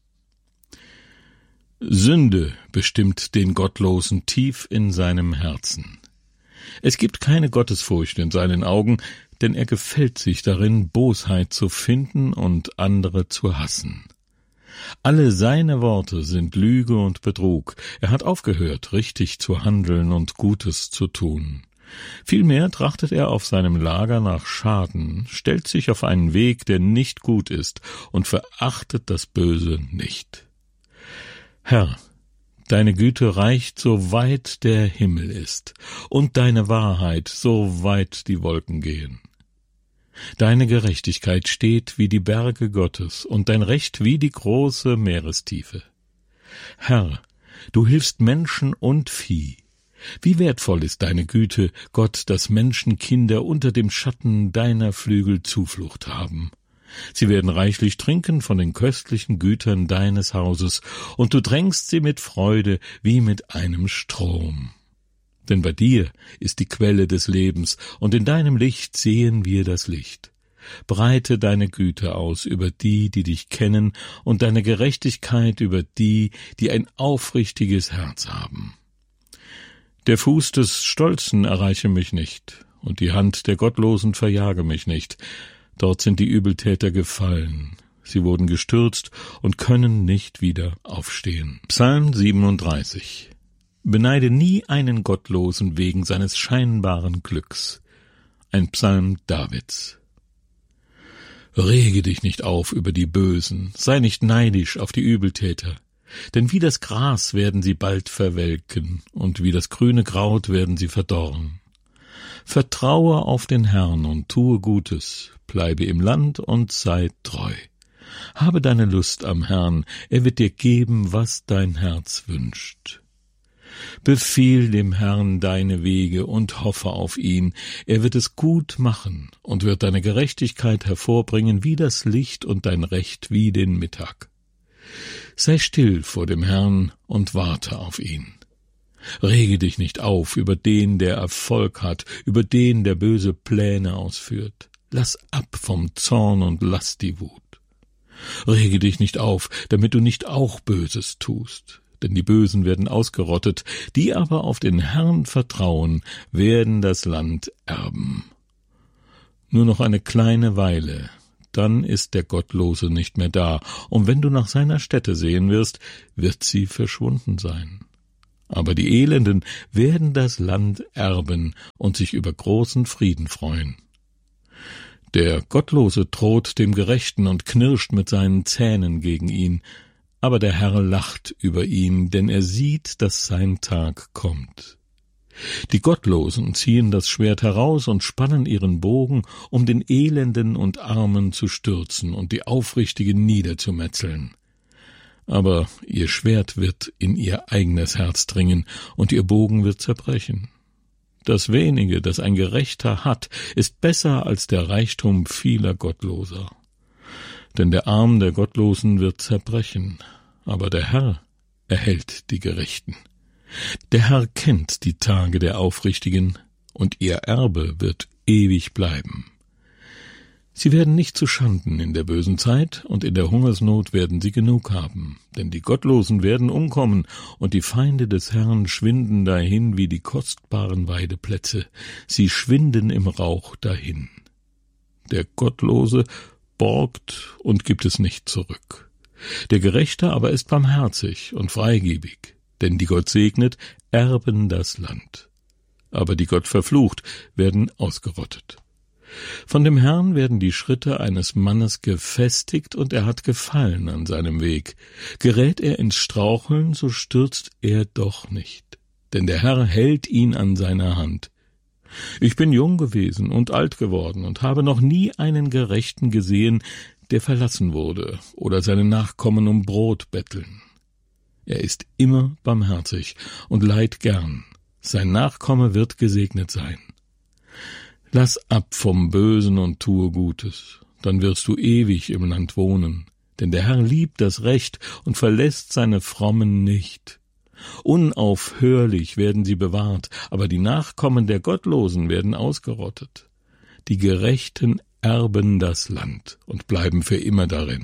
Speaker 1: Sünde bestimmt den Gottlosen tief in seinem Herzen. Es gibt keine Gottesfurcht in seinen Augen, denn er gefällt sich darin, Bosheit zu finden und andere zu hassen. Alle seine Worte sind Lüge und Betrug. Er hat aufgehört, richtig zu handeln und Gutes zu tun. Vielmehr trachtet er auf seinem Lager nach Schaden, stellt sich auf einen Weg, der nicht gut ist, und verachtet das Böse nicht. Herr, deine Güte reicht, so weit der Himmel ist, und deine Wahrheit, so weit die Wolken gehen. Deine Gerechtigkeit steht wie die Berge Gottes und dein Recht wie die große Meerestiefe. Herr, du hilfst Menschen und Vieh. Wie wertvoll ist deine Güte, Gott, dass Menschenkinder unter dem Schatten deiner Flügel Zuflucht haben. Sie werden reichlich trinken von den köstlichen Gütern deines Hauses, und du drängst sie mit Freude wie mit einem Strom. Denn bei dir ist die Quelle des Lebens, und in deinem Licht sehen wir das Licht. Breite deine Güte aus über die, die dich kennen, und deine Gerechtigkeit über die, die ein aufrichtiges Herz haben. Der Fuß des Stolzen erreiche mich nicht, und die Hand der Gottlosen verjage mich nicht. Dort sind die Übeltäter gefallen. Sie wurden gestürzt und können nicht wieder aufstehen. Psalm siebenunddreißig. Beneide nie einen Gottlosen wegen seines scheinbaren Glücks. Ein Psalm Davids. Rege dich nicht auf über die Bösen, sei nicht neidisch auf die Übeltäter, denn wie das Gras werden sie bald verwelken, und wie das grüne Kraut werden sie verdorren. Vertraue auf den Herrn und tue Gutes, bleibe im Land und sei treu. Habe deine Lust am Herrn, er wird dir geben, was dein Herz wünscht. Befiehl dem Herrn deine Wege und hoffe auf ihn. Er wird es gut machen und wird deine Gerechtigkeit hervorbringen wie das Licht und dein Recht wie den Mittag. Sei still vor dem Herrn und warte auf ihn. Rege dich nicht auf über den, der Erfolg hat, über den, der böse Pläne ausführt. Lass ab vom Zorn und lass die Wut. Rege dich nicht auf, damit du nicht auch Böses tust. Denn die Bösen werden ausgerottet, die aber auf den Herrn vertrauen, werden das Land erben. Nur noch eine kleine Weile, dann ist der Gottlose nicht mehr da, und wenn du nach seiner Stätte sehen wirst, wird sie verschwunden sein. Aber die Elenden werden das Land erben und sich über großen Frieden freuen. Der Gottlose droht dem Gerechten und knirscht mit seinen Zähnen gegen ihn, aber der Herr lacht über ihn, denn er sieht, dass sein Tag kommt. Die Gottlosen ziehen das Schwert heraus und spannen ihren Bogen, um den Elenden und Armen zu stürzen und die Aufrichtigen niederzumetzeln. Aber ihr Schwert wird in ihr eigenes Herz dringen, und ihr Bogen wird zerbrechen. Das Wenige, das ein Gerechter hat, ist besser als der Reichtum vieler Gottloser. Denn der Arm der Gottlosen wird zerbrechen, aber der Herr erhält die Gerechten. Der Herr kennt die Tage der Aufrichtigen, und ihr Erbe wird ewig bleiben. Sie werden nicht zu Schanden in der bösen Zeit, und in der Hungersnot werden sie genug haben, denn die Gottlosen werden umkommen, und die Feinde des Herrn schwinden dahin wie die kostbaren Weideplätze, sie schwinden im Rauch dahin. Der Gottlose borgt und gibt es nicht zurück. Der Gerechte aber ist barmherzig und freigebig, denn die Gott segnet, erben das Land. Aber die Gott verflucht, werden ausgerottet. Von dem Herrn werden die Schritte eines Mannes gefestigt, und er hat Gefallen an seinem Weg. Gerät er ins Straucheln, so stürzt er doch nicht, denn der Herr hält ihn an seiner Hand. Ich bin jung gewesen und alt geworden und habe noch nie einen Gerechten gesehen, der verlassen wurde oder seine Nachkommen um Brot betteln. Er ist immer barmherzig und leiht gern. Sein Nachkomme wird gesegnet sein. Lass ab vom Bösen und tue Gutes, dann wirst du ewig im Land wohnen, denn der Herr liebt das Recht und verlässt seine Frommen nicht. Unaufhörlich werden sie bewahrt, aber die Nachkommen der Gottlosen werden ausgerottet. Die Gerechten erben das Land und bleiben für immer darin.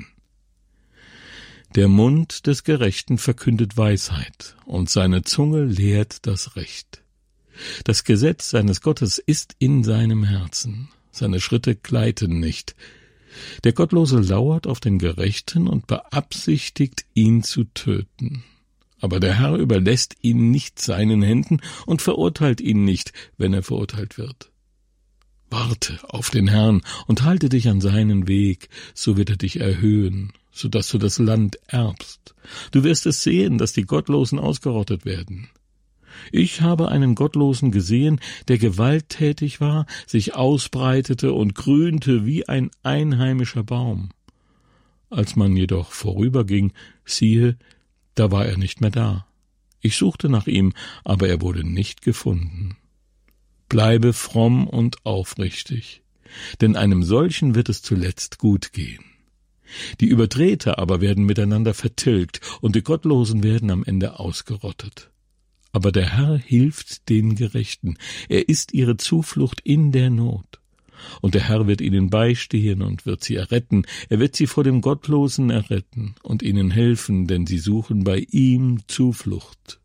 Speaker 1: Der Mund des Gerechten verkündet Weisheit, und seine Zunge lehrt das Recht. Das Gesetz seines Gottes ist in seinem Herzen, seine Schritte gleiten nicht. Der Gottlose lauert auf den Gerechten und beabsichtigt, ihn zu töten. Aber der Herr überlässt ihn nicht seinen Händen und verurteilt ihn nicht, wenn er verurteilt wird. Warte auf den Herrn und halte dich an seinen Weg, so wird er dich erhöhen, so dass du das Land erbst. Du wirst es sehen, dass die Gottlosen ausgerottet werden. Ich habe einen Gottlosen gesehen, der gewalttätig war, sich ausbreitete und grünte wie ein einheimischer Baum. Als man jedoch vorüberging, siehe, da war er nicht mehr da. Ich suchte nach ihm, aber er wurde nicht gefunden. Bleibe fromm und aufrichtig, denn einem solchen wird es zuletzt gut gehen. Die Übertreter aber werden miteinander vertilgt, und die Gottlosen werden am Ende ausgerottet. Aber der Herr hilft den Gerechten, er ist ihre Zuflucht in der Not. Und der Herr wird ihnen beistehen und wird sie erretten, er wird sie vor dem Gottlosen erretten und ihnen helfen, denn sie suchen bei ihm Zuflucht.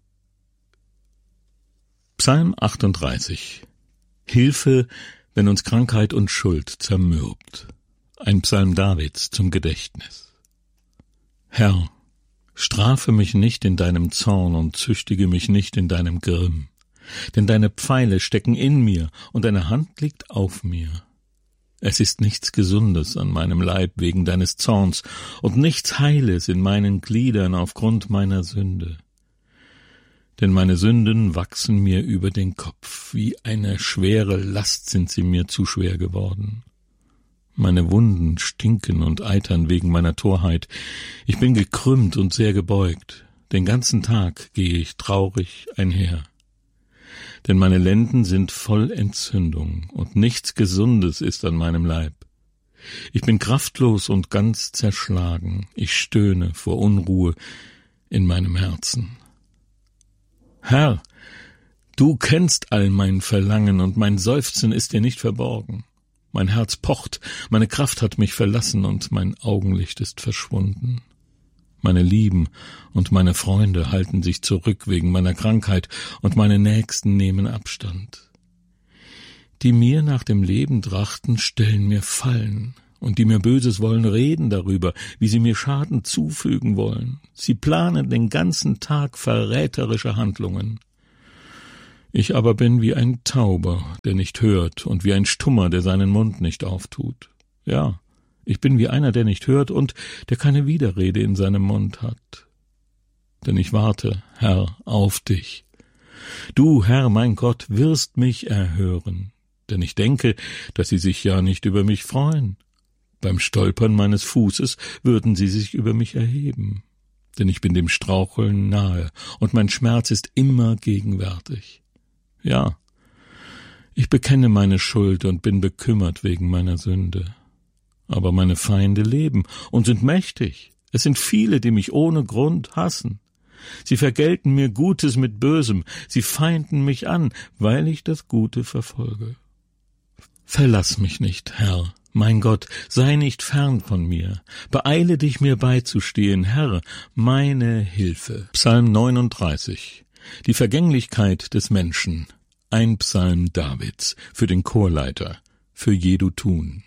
Speaker 1: Psalm achtunddreißig. Hilfe, wenn uns Krankheit und Schuld zermürbt. Ein Psalm Davids zum Gedächtnis. Herr, strafe mich nicht in deinem Zorn und züchtige mich nicht in deinem Grimm, denn deine Pfeile stecken in mir und deine Hand liegt auf mir. Es ist nichts Gesundes an meinem Leib wegen deines Zorns und nichts Heiles in meinen Gliedern aufgrund meiner Sünde. Denn meine Sünden wachsen mir über den Kopf, wie eine schwere Last sind sie mir zu schwer geworden. Meine Wunden stinken und eitern wegen meiner Torheit. Ich bin gekrümmt und sehr gebeugt. Den ganzen Tag gehe ich traurig einher. Denn meine Lenden sind voll Entzündung, und nichts Gesundes ist an meinem Leib. Ich bin kraftlos und ganz zerschlagen. Ich stöhne vor Unruhe in meinem Herzen. Herr, du kennst all mein Verlangen, und mein Seufzen ist dir nicht verborgen. Mein Herz pocht, meine Kraft hat mich verlassen, und mein Augenlicht ist verschwunden. Meine Lieben und meine Freunde halten sich zurück wegen meiner Krankheit, und meine Nächsten nehmen Abstand. Die mir nach dem Leben trachten, stellen mir Fallen. und die mir Böses wollen, reden darüber, wie sie mir Schaden zufügen wollen. Sie planen den ganzen Tag verräterische Handlungen. Ich aber bin wie ein Tauber, der nicht hört, und wie ein Stummer, der seinen Mund nicht auftut. Ja, ich bin wie einer, der nicht hört und der keine Widerrede in seinem Mund hat. Denn ich warte, Herr, auf dich. Du, Herr, mein Gott, wirst mich erhören, denn ich denke, dass sie sich ja nicht über mich freuen. Beim Stolpern meines Fußes würden sie sich über mich erheben, denn ich bin dem Straucheln nahe, und mein Schmerz ist immer gegenwärtig. Ja, ich bekenne meine Schuld und bin bekümmert wegen meiner Sünde. Aber meine Feinde leben und sind mächtig. Es sind viele, die mich ohne Grund hassen. Sie vergelten mir Gutes mit Bösem, sie feinden mich an, weil ich das Gute verfolge. Verlass mich nicht, Herr, mein Gott, sei nicht fern von mir, beeile dich mir beizustehen, Herr, meine Hilfe. Psalm neununddreißig. Die Vergänglichkeit des Menschen, ein Psalm Davids, für den Chorleiter, für Jedutun.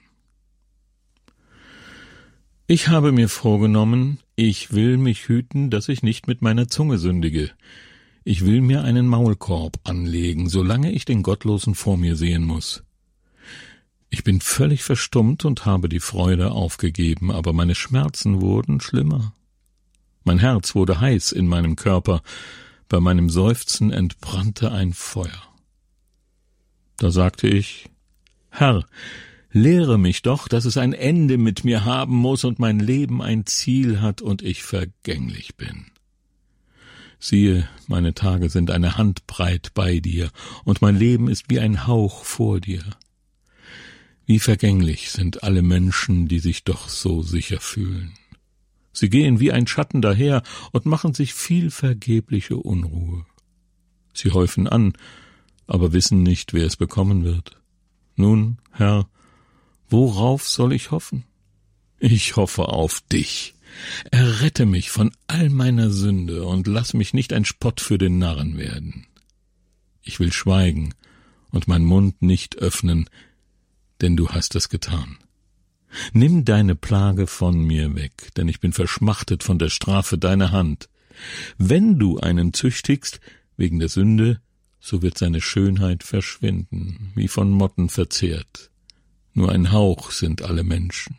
Speaker 1: Ich habe mir vorgenommen, ich will mich hüten, dass ich nicht mit meiner Zunge sündige. Ich will mir einen Maulkorb anlegen, solange ich den Gottlosen vor mir sehen muss. Ich bin völlig verstummt und habe die Freude aufgegeben, aber meine Schmerzen wurden schlimmer. Mein Herz wurde heiß in meinem Körper, bei meinem Seufzen entbrannte ein Feuer. Da sagte ich, Herr, lehre mich doch, dass es ein Ende mit mir haben muss und mein Leben ein Ziel hat und ich vergänglich bin. Siehe, meine Tage sind eine Handbreit bei dir, und mein Leben ist wie ein Hauch vor dir. Wie vergänglich sind alle Menschen, die sich doch so sicher fühlen. Sie gehen wie ein Schatten daher und machen sich viel vergebliche Unruhe. Sie häufen an, aber wissen nicht, wer es bekommen wird. Nun, Herr, worauf soll ich hoffen? Ich hoffe auf dich. Errette mich von all meiner Sünde und lass mich nicht ein Spott für den Narren werden. Ich will schweigen und meinen Mund nicht öffnen, denn du hast es getan. Nimm deine Plage von mir weg, denn ich bin verschmachtet von der Strafe deiner Hand. Wenn du einen züchtigst wegen der Sünde, so wird seine Schönheit verschwinden, wie von Motten verzehrt. Nur ein Hauch sind alle Menschen.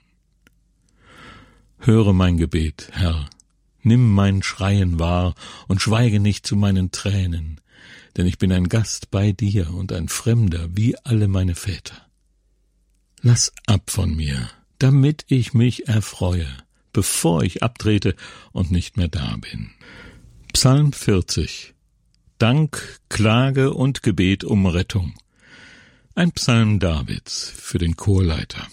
Speaker 1: Höre mein Gebet, Herr, nimm mein Schreien wahr und schweige nicht zu meinen Tränen, denn ich bin ein Gast bei dir und ein Fremder wie alle meine Väter. Lass ab von mir, damit ich mich erfreue, bevor ich abtrete und nicht mehr da bin. Psalm vierzig. Dank, Klage und Gebet um Rettung. Ein Psalm Davids für den Chorleiter.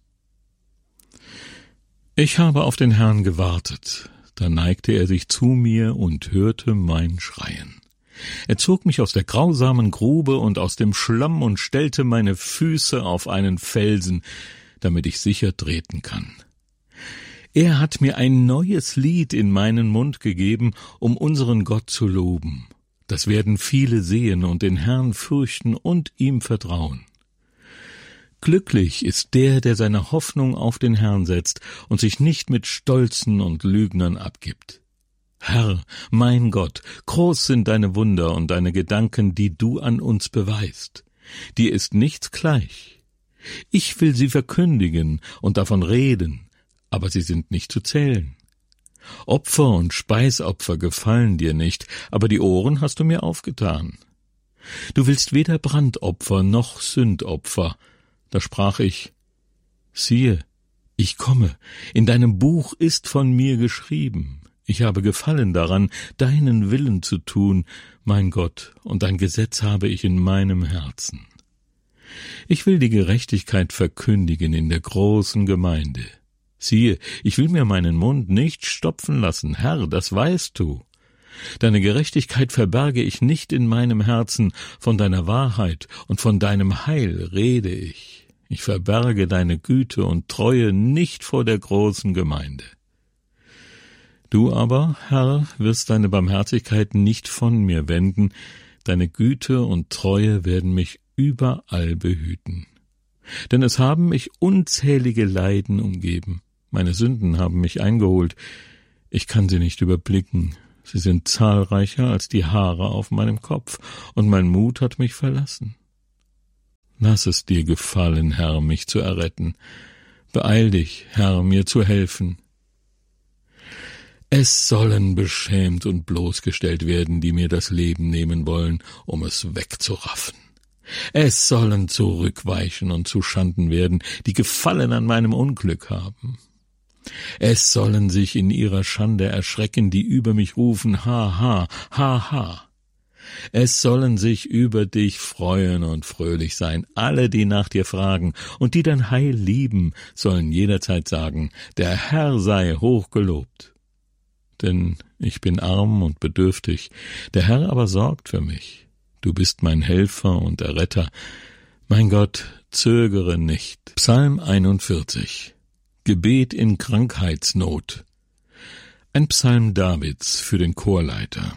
Speaker 1: Ich habe auf den Herrn gewartet, da neigte er sich zu mir und hörte mein Schreien. Er zog mich aus der grausamen Grube und aus dem Schlamm und stellte meine Füße auf einen Felsen, damit ich sicher treten kann. Er hat mir ein neues Lied in meinen Mund gegeben, um unseren Gott zu loben. Das werden viele sehen und den Herrn fürchten und ihm vertrauen. Glücklich ist der, der seine Hoffnung auf den Herrn setzt und sich nicht mit Stolzen und Lügnern abgibt. Herr, mein Gott, groß sind deine Wunder und deine Gedanken, die du an uns beweist. Dir ist nichts gleich. Ich will sie verkündigen und davon reden, aber sie sind nicht zu zählen. Opfer und Speisopfer gefallen dir nicht, aber die Ohren hast du mir aufgetan. Du willst weder Brandopfer noch Sündopfer. Da sprach ich, siehe, ich komme, in deinem Buch ist von mir geschrieben. Ich habe Gefallen daran, deinen Willen zu tun, mein Gott, und dein Gesetz habe ich in meinem Herzen. Ich will die Gerechtigkeit verkündigen in der großen Gemeinde. Siehe, ich will mir meinen Mund nicht stopfen lassen, Herr, das weißt du. Deine Gerechtigkeit verberge ich nicht in meinem Herzen, von deiner Wahrheit und von deinem Heil rede ich. Ich verberge deine Güte und Treue nicht vor der großen Gemeinde. Du aber, Herr, wirst deine Barmherzigkeit nicht von mir wenden, deine Güte und Treue werden mich überall behüten. Denn es haben mich unzählige Leiden umgeben. Meine Sünden haben mich eingeholt. Ich kann sie nicht überblicken. Sie sind zahlreicher als die Haare auf meinem Kopf, und mein Mut hat mich verlassen. Lass es dir gefallen, Herr, mich zu erretten. Beeil dich, Herr, mir zu helfen. Es sollen beschämt und bloßgestellt werden, die mir das Leben nehmen wollen, um es wegzuraffen. Es sollen zurückweichen und zuschanden werden, die Gefallen an meinem Unglück haben. Es sollen sich in ihrer Schande erschrecken, die über mich rufen, ha, ha, ha, ha. Es sollen sich über dich freuen und fröhlich sein, alle, die nach dir fragen, und die dein Heil lieben, sollen jederzeit sagen, der Herr sei hochgelobt. Denn ich bin arm und bedürftig, der Herr aber sorgt für mich. Du bist mein Helfer und Erretter. Mein Gott, zögere nicht. Psalm einundvierzig. Gebet in Krankheitsnot. Ein Psalm Davids für den Chorleiter.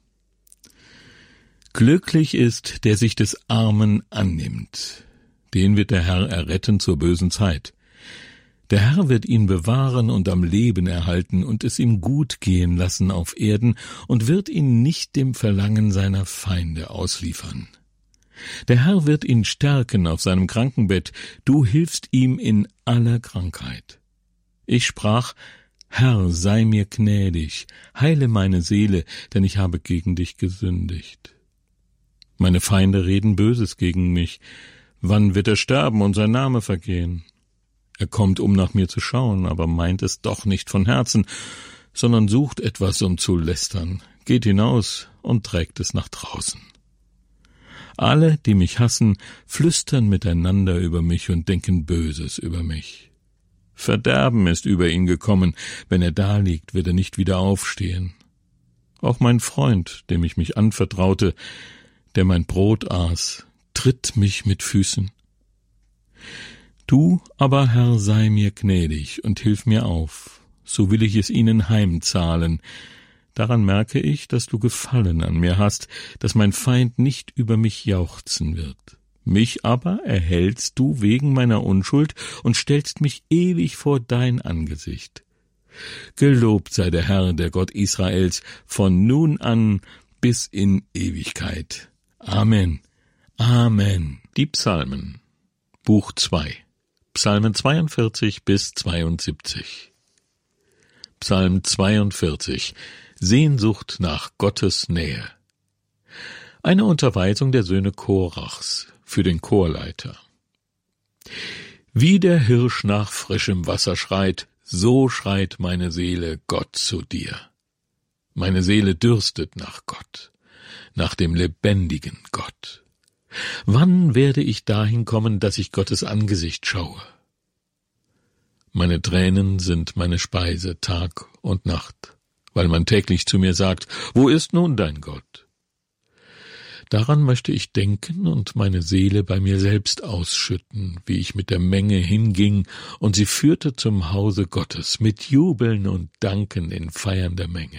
Speaker 1: Glücklich ist, der sich des Armen annimmt. Den wird der Herr erretten zur bösen Zeit. Der Herr wird ihn bewahren und am Leben erhalten und es ihm gut gehen lassen auf Erden und wird ihn nicht dem Verlangen seiner Feinde ausliefern. Der Herr wird ihn stärken auf seinem Krankenbett, du hilfst ihm in aller Krankheit. Ich sprach, Herr, sei mir gnädig, heile meine Seele, denn ich habe gegen dich gesündigt. Meine Feinde reden Böses gegen mich. Wann wird er sterben und sein Name vergehen? Er kommt, um nach mir zu schauen, aber meint es doch nicht von Herzen, sondern sucht etwas, um zu lästern, geht hinaus und trägt es nach draußen. Alle, die mich hassen, flüstern miteinander über mich und denken Böses über mich. Verderben ist über ihn gekommen, wenn er daliegt, wird er nicht wieder aufstehen. Auch mein Freund, dem ich mich anvertraute, der mein Brot aß, tritt mich mit Füßen. Du aber, Herr, sei mir gnädig und hilf mir auf, so will ich es ihnen heimzahlen. Daran merke ich, dass du Gefallen an mir hast, dass mein Feind nicht über mich jauchzen wird. Mich aber erhältst du wegen meiner Unschuld und stellst mich ewig vor dein Angesicht. Gelobt sei der Herr, der Gott Israels, von nun an bis in Ewigkeit. Amen. Amen. Die Psalmen. Buch zwei. Psalmen zweiundvierzig bis zweiundsiebzig. Psalm zweiundvierzig. Sehnsucht nach Gottes Nähe. Eine Unterweisung der Söhne Korachs für den Chorleiter. Wie der Hirsch nach frischem Wasser schreit, so schreit meine Seele Gott zu dir. Meine Seele dürstet nach Gott, nach dem lebendigen Gott. Wann werde ich dahin kommen, dass ich Gottes Angesicht schaue? Meine Tränen sind meine Speise Tag und Nacht, weil man täglich zu mir sagt, wo ist nun dein Gott? Daran möchte ich denken und meine Seele bei mir selbst ausschütten, wie ich mit der Menge hinging und sie führte zum Hause Gottes mit Jubeln und Danken in feiernder Menge.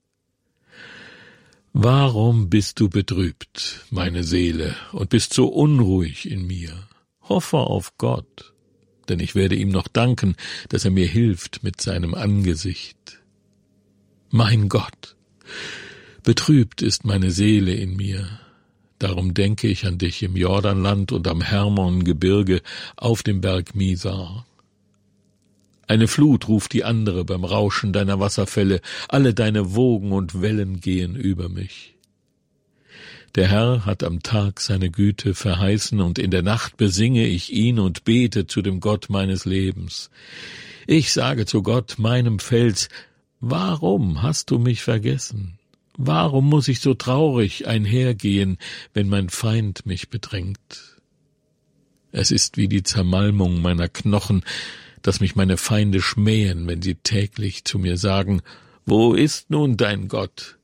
Speaker 1: Warum bist du betrübt, meine Seele, und bist so unruhig in mir? Hoffe auf Gott, denn ich werde ihm noch danken, dass er mir hilft mit seinem Angesicht. Mein Gott, betrübt ist meine Seele in mir. Darum denke ich an dich im Jordanland und am Hermongebirge auf dem Berg Misar. Eine Flut ruft die andere beim Rauschen deiner Wasserfälle, alle deine Wogen und Wellen gehen über mich. Der Herr hat am Tag seine Güte verheißen, und in der Nacht besinge ich ihn und bete zu dem Gott meines Lebens. Ich sage zu Gott, meinem Fels, warum hast du mich vergessen? Warum muss ich so traurig einhergehen, wenn mein Feind mich bedrängt? Es ist wie die Zermalmung meiner Knochen, dass mich meine Feinde schmähen, wenn sie täglich zu mir sagen, wo ist nun dein Gott?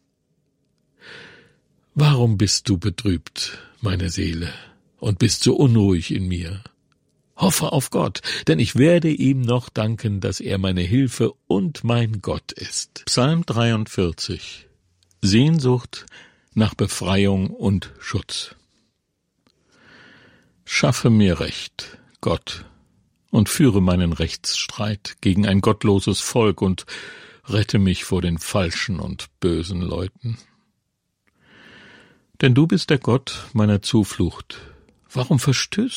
Speaker 1: Warum bist du betrübt, meine Seele, und bist so unruhig in mir? Hoffe auf Gott, denn ich werde ihm noch danken, dass er meine Hilfe und mein Gott ist. Psalm dreiundvierzig. Sehnsucht nach Befreiung und Schutz. Schaffe mir Recht, Gott, und führe meinen Rechtsstreit gegen ein gottloses Volk und rette mich vor den falschen und bösen Leuten. Denn du bist der Gott meiner Zuflucht. Warum verstößt